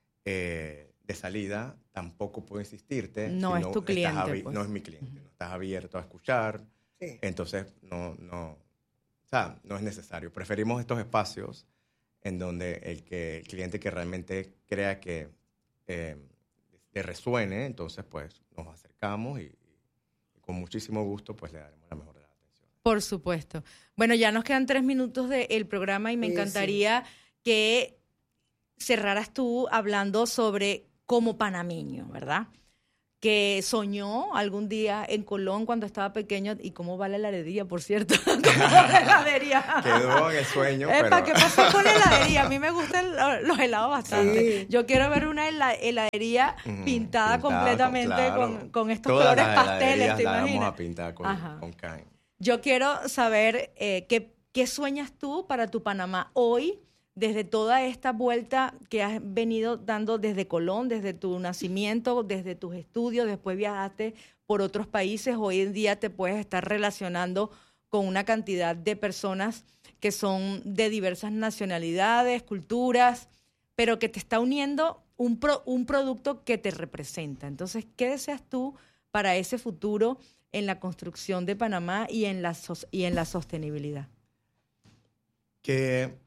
eh, de salida, tampoco puedo insistirte. No si es tu estás cliente, abi- pues. No es mi cliente. No estás abierto a escuchar. Sí. Entonces, no, no, o sea, no es necesario. Preferimos estos espacios en donde el, que, el cliente que realmente crea que eh, le resuene, entonces pues nos acercamos y, y con muchísimo gusto pues le daremos la mejor de las atenciones. Por supuesto. Bueno, ya nos quedan tres minutos del programa y me Sí, encantaría sí. que cerraras tú hablando sobre como panameño, ¿verdad? Que soñó algún día en Colón cuando estaba pequeño. ¿Y cómo va la heladería, por cierto? ¿Cómo va la heladería? Quedó en el sueño, Epa, pero... ¿qué pasó con la heladería? A mí me gustan lo- los helados bastante. Sí. Yo quiero ver una hela- heladería Ujú, pintada, pintada completamente con- claro. con, con estos Todas colores las pasteles, heladerías ¿te las vamos imaginas? a pintar con, Ajá. con Caen. Yo quiero saber eh, qué, qué sueñas tú para tu Panamá hoy, desde toda esta vuelta que has venido dando desde Colón, desde tu nacimiento, desde tus estudios, después viajaste por otros países, hoy en día te puedes estar relacionando con una cantidad de personas que son de diversas nacionalidades, culturas, pero que te está uniendo un, pro, un producto que te representa. Entonces, ¿qué deseas tú para ese futuro en la construcción de Panamá y en la, sos- y en la sostenibilidad? Que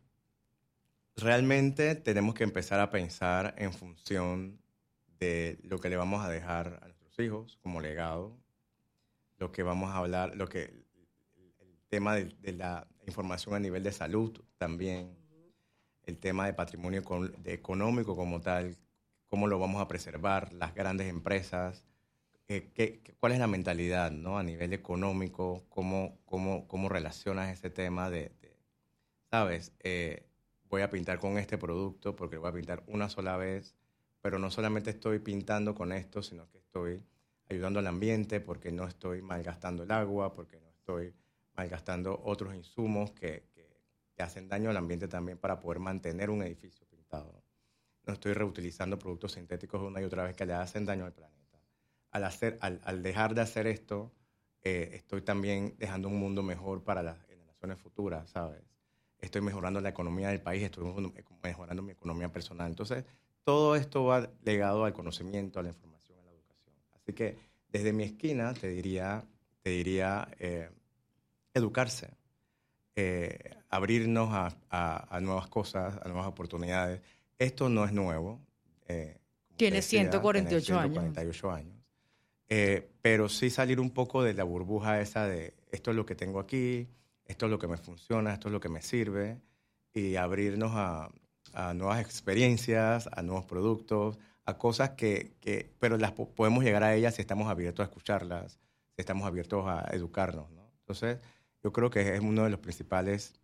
realmente tenemos que empezar a pensar en función de lo que le vamos a dejar a nuestros hijos como legado, lo que vamos a hablar, lo que el tema de, de la información a nivel de salud también, el tema de patrimonio econ- de económico como tal, cómo lo vamos a preservar, las grandes empresas, eh, qué, qué- cuál es la mentalidad, ¿no? A nivel económico, cómo, cómo, cómo relacionas ese tema de, de ¿sabes? Eh, voy a pintar con este producto porque lo voy a pintar una sola vez, pero no solamente estoy pintando con esto, sino que estoy ayudando al ambiente porque no estoy malgastando el agua, porque no estoy malgastando otros insumos que, que, que hacen daño al ambiente también para poder mantener un edificio pintado. No estoy reutilizando productos sintéticos una y otra vez que le hacen daño al planeta. Al, hacer, al, al dejar de hacer esto, eh, estoy también dejando un mundo mejor para las generaciones futuras, ¿sabes? Estoy mejorando la economía del país, estoy mejorando mi economía personal. Entonces, todo esto va ligado al conocimiento, a la información, a la educación. Así que, desde mi esquina, te diría, te diría eh, educarse, eh, abrirnos a, a, a nuevas cosas, a nuevas oportunidades. Esto no es nuevo. Eh, Tiene decía, ciento cuarenta y ocho tiene ciento cuarenta y ocho años. Eh, pero sí salir un poco de la burbuja esa de esto es lo que tengo aquí, esto es lo que me funciona, esto es lo que me sirve, y abrirnos a, a nuevas experiencias, a nuevos productos, a cosas que, que pero las po- podemos llegar a ellas si estamos abiertos a escucharlas, si estamos abiertos a educarnos, ¿no? Entonces, yo creo que es uno de los principales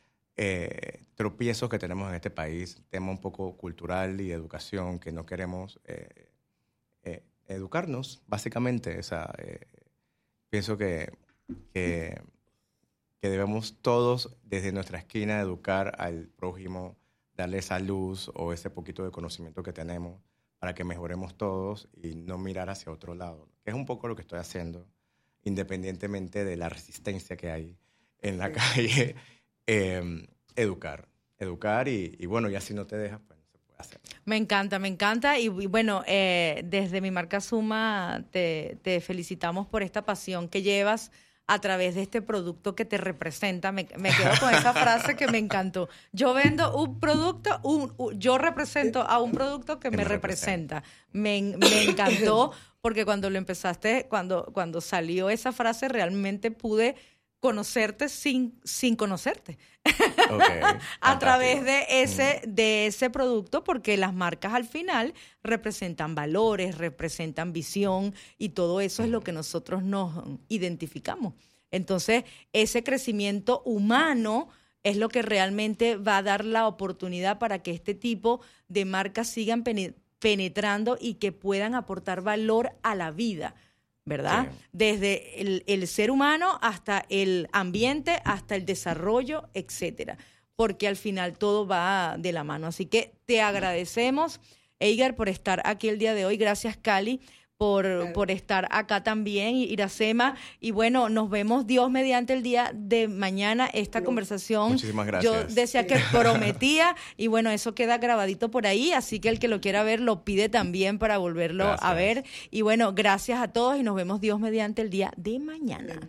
eh, tropiezos que tenemos en este país, tema un poco cultural y de educación, que no queremos eh, eh, educarnos, básicamente. O sea, eh, pienso que, que, que debemos todos, desde nuestra esquina, educar al prójimo, darle esa luz o ese poquito de conocimiento que tenemos para que mejoremos todos y no mirar hacia otro lado, que es un poco lo que estoy haciendo, independientemente de la resistencia que hay en la calle. Eh, educar, educar y, y bueno, ya si no te dejas, pues no se puede hacer. Me encanta, me encanta. Y, y bueno, eh, desde mi marca Suma te, te felicitamos por esta pasión que llevas a través de este producto que te representa. Me, me quedo con esa frase que me encantó. Yo vendo un producto, un, un- yo represento a un producto que me, me representa. Me, en- me encantó porque cuando lo empezaste, cuando, cuando salió esa frase, realmente pude conocerte sin, sin conocerte. Okay, a través de ese, mm. de ese producto, porque las marcas al final representan valores, representan visión y todo eso es lo que nosotros nos identificamos. Entonces, ese crecimiento humano es lo que realmente va a dar la oportunidad para que este tipo de marcas sigan penetrando y que puedan aportar valor a la vida, ¿verdad? Sí. Desde el, el ser humano hasta el ambiente, hasta el desarrollo, etcétera. Porque al final todo va de la mano. Así que te agradecemos, Eiger, por estar aquí el día de hoy. Gracias, Cali, por, claro. por estar acá también, Iracema. Y bueno, nos vemos Dios mediante el día de mañana. Esta sí. conversación, muchísimas gracias. Yo decía sí. que prometía y bueno, eso queda grabadito por ahí, así que el que lo quiera ver lo pide también para volverlo gracias. a ver. Y bueno, gracias a todos y nos vemos Dios mediante el día de mañana.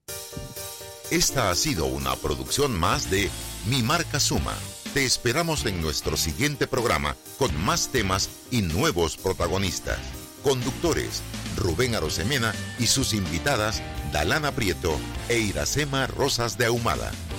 Esta ha sido una producción más de Mi Marca Suma. Te esperamos en nuestro siguiente programa con más temas y nuevos protagonistas. Conductores, Rubén Arosemena y sus invitadas, Dalana Prieto e Iracema Rosas de Ahumada.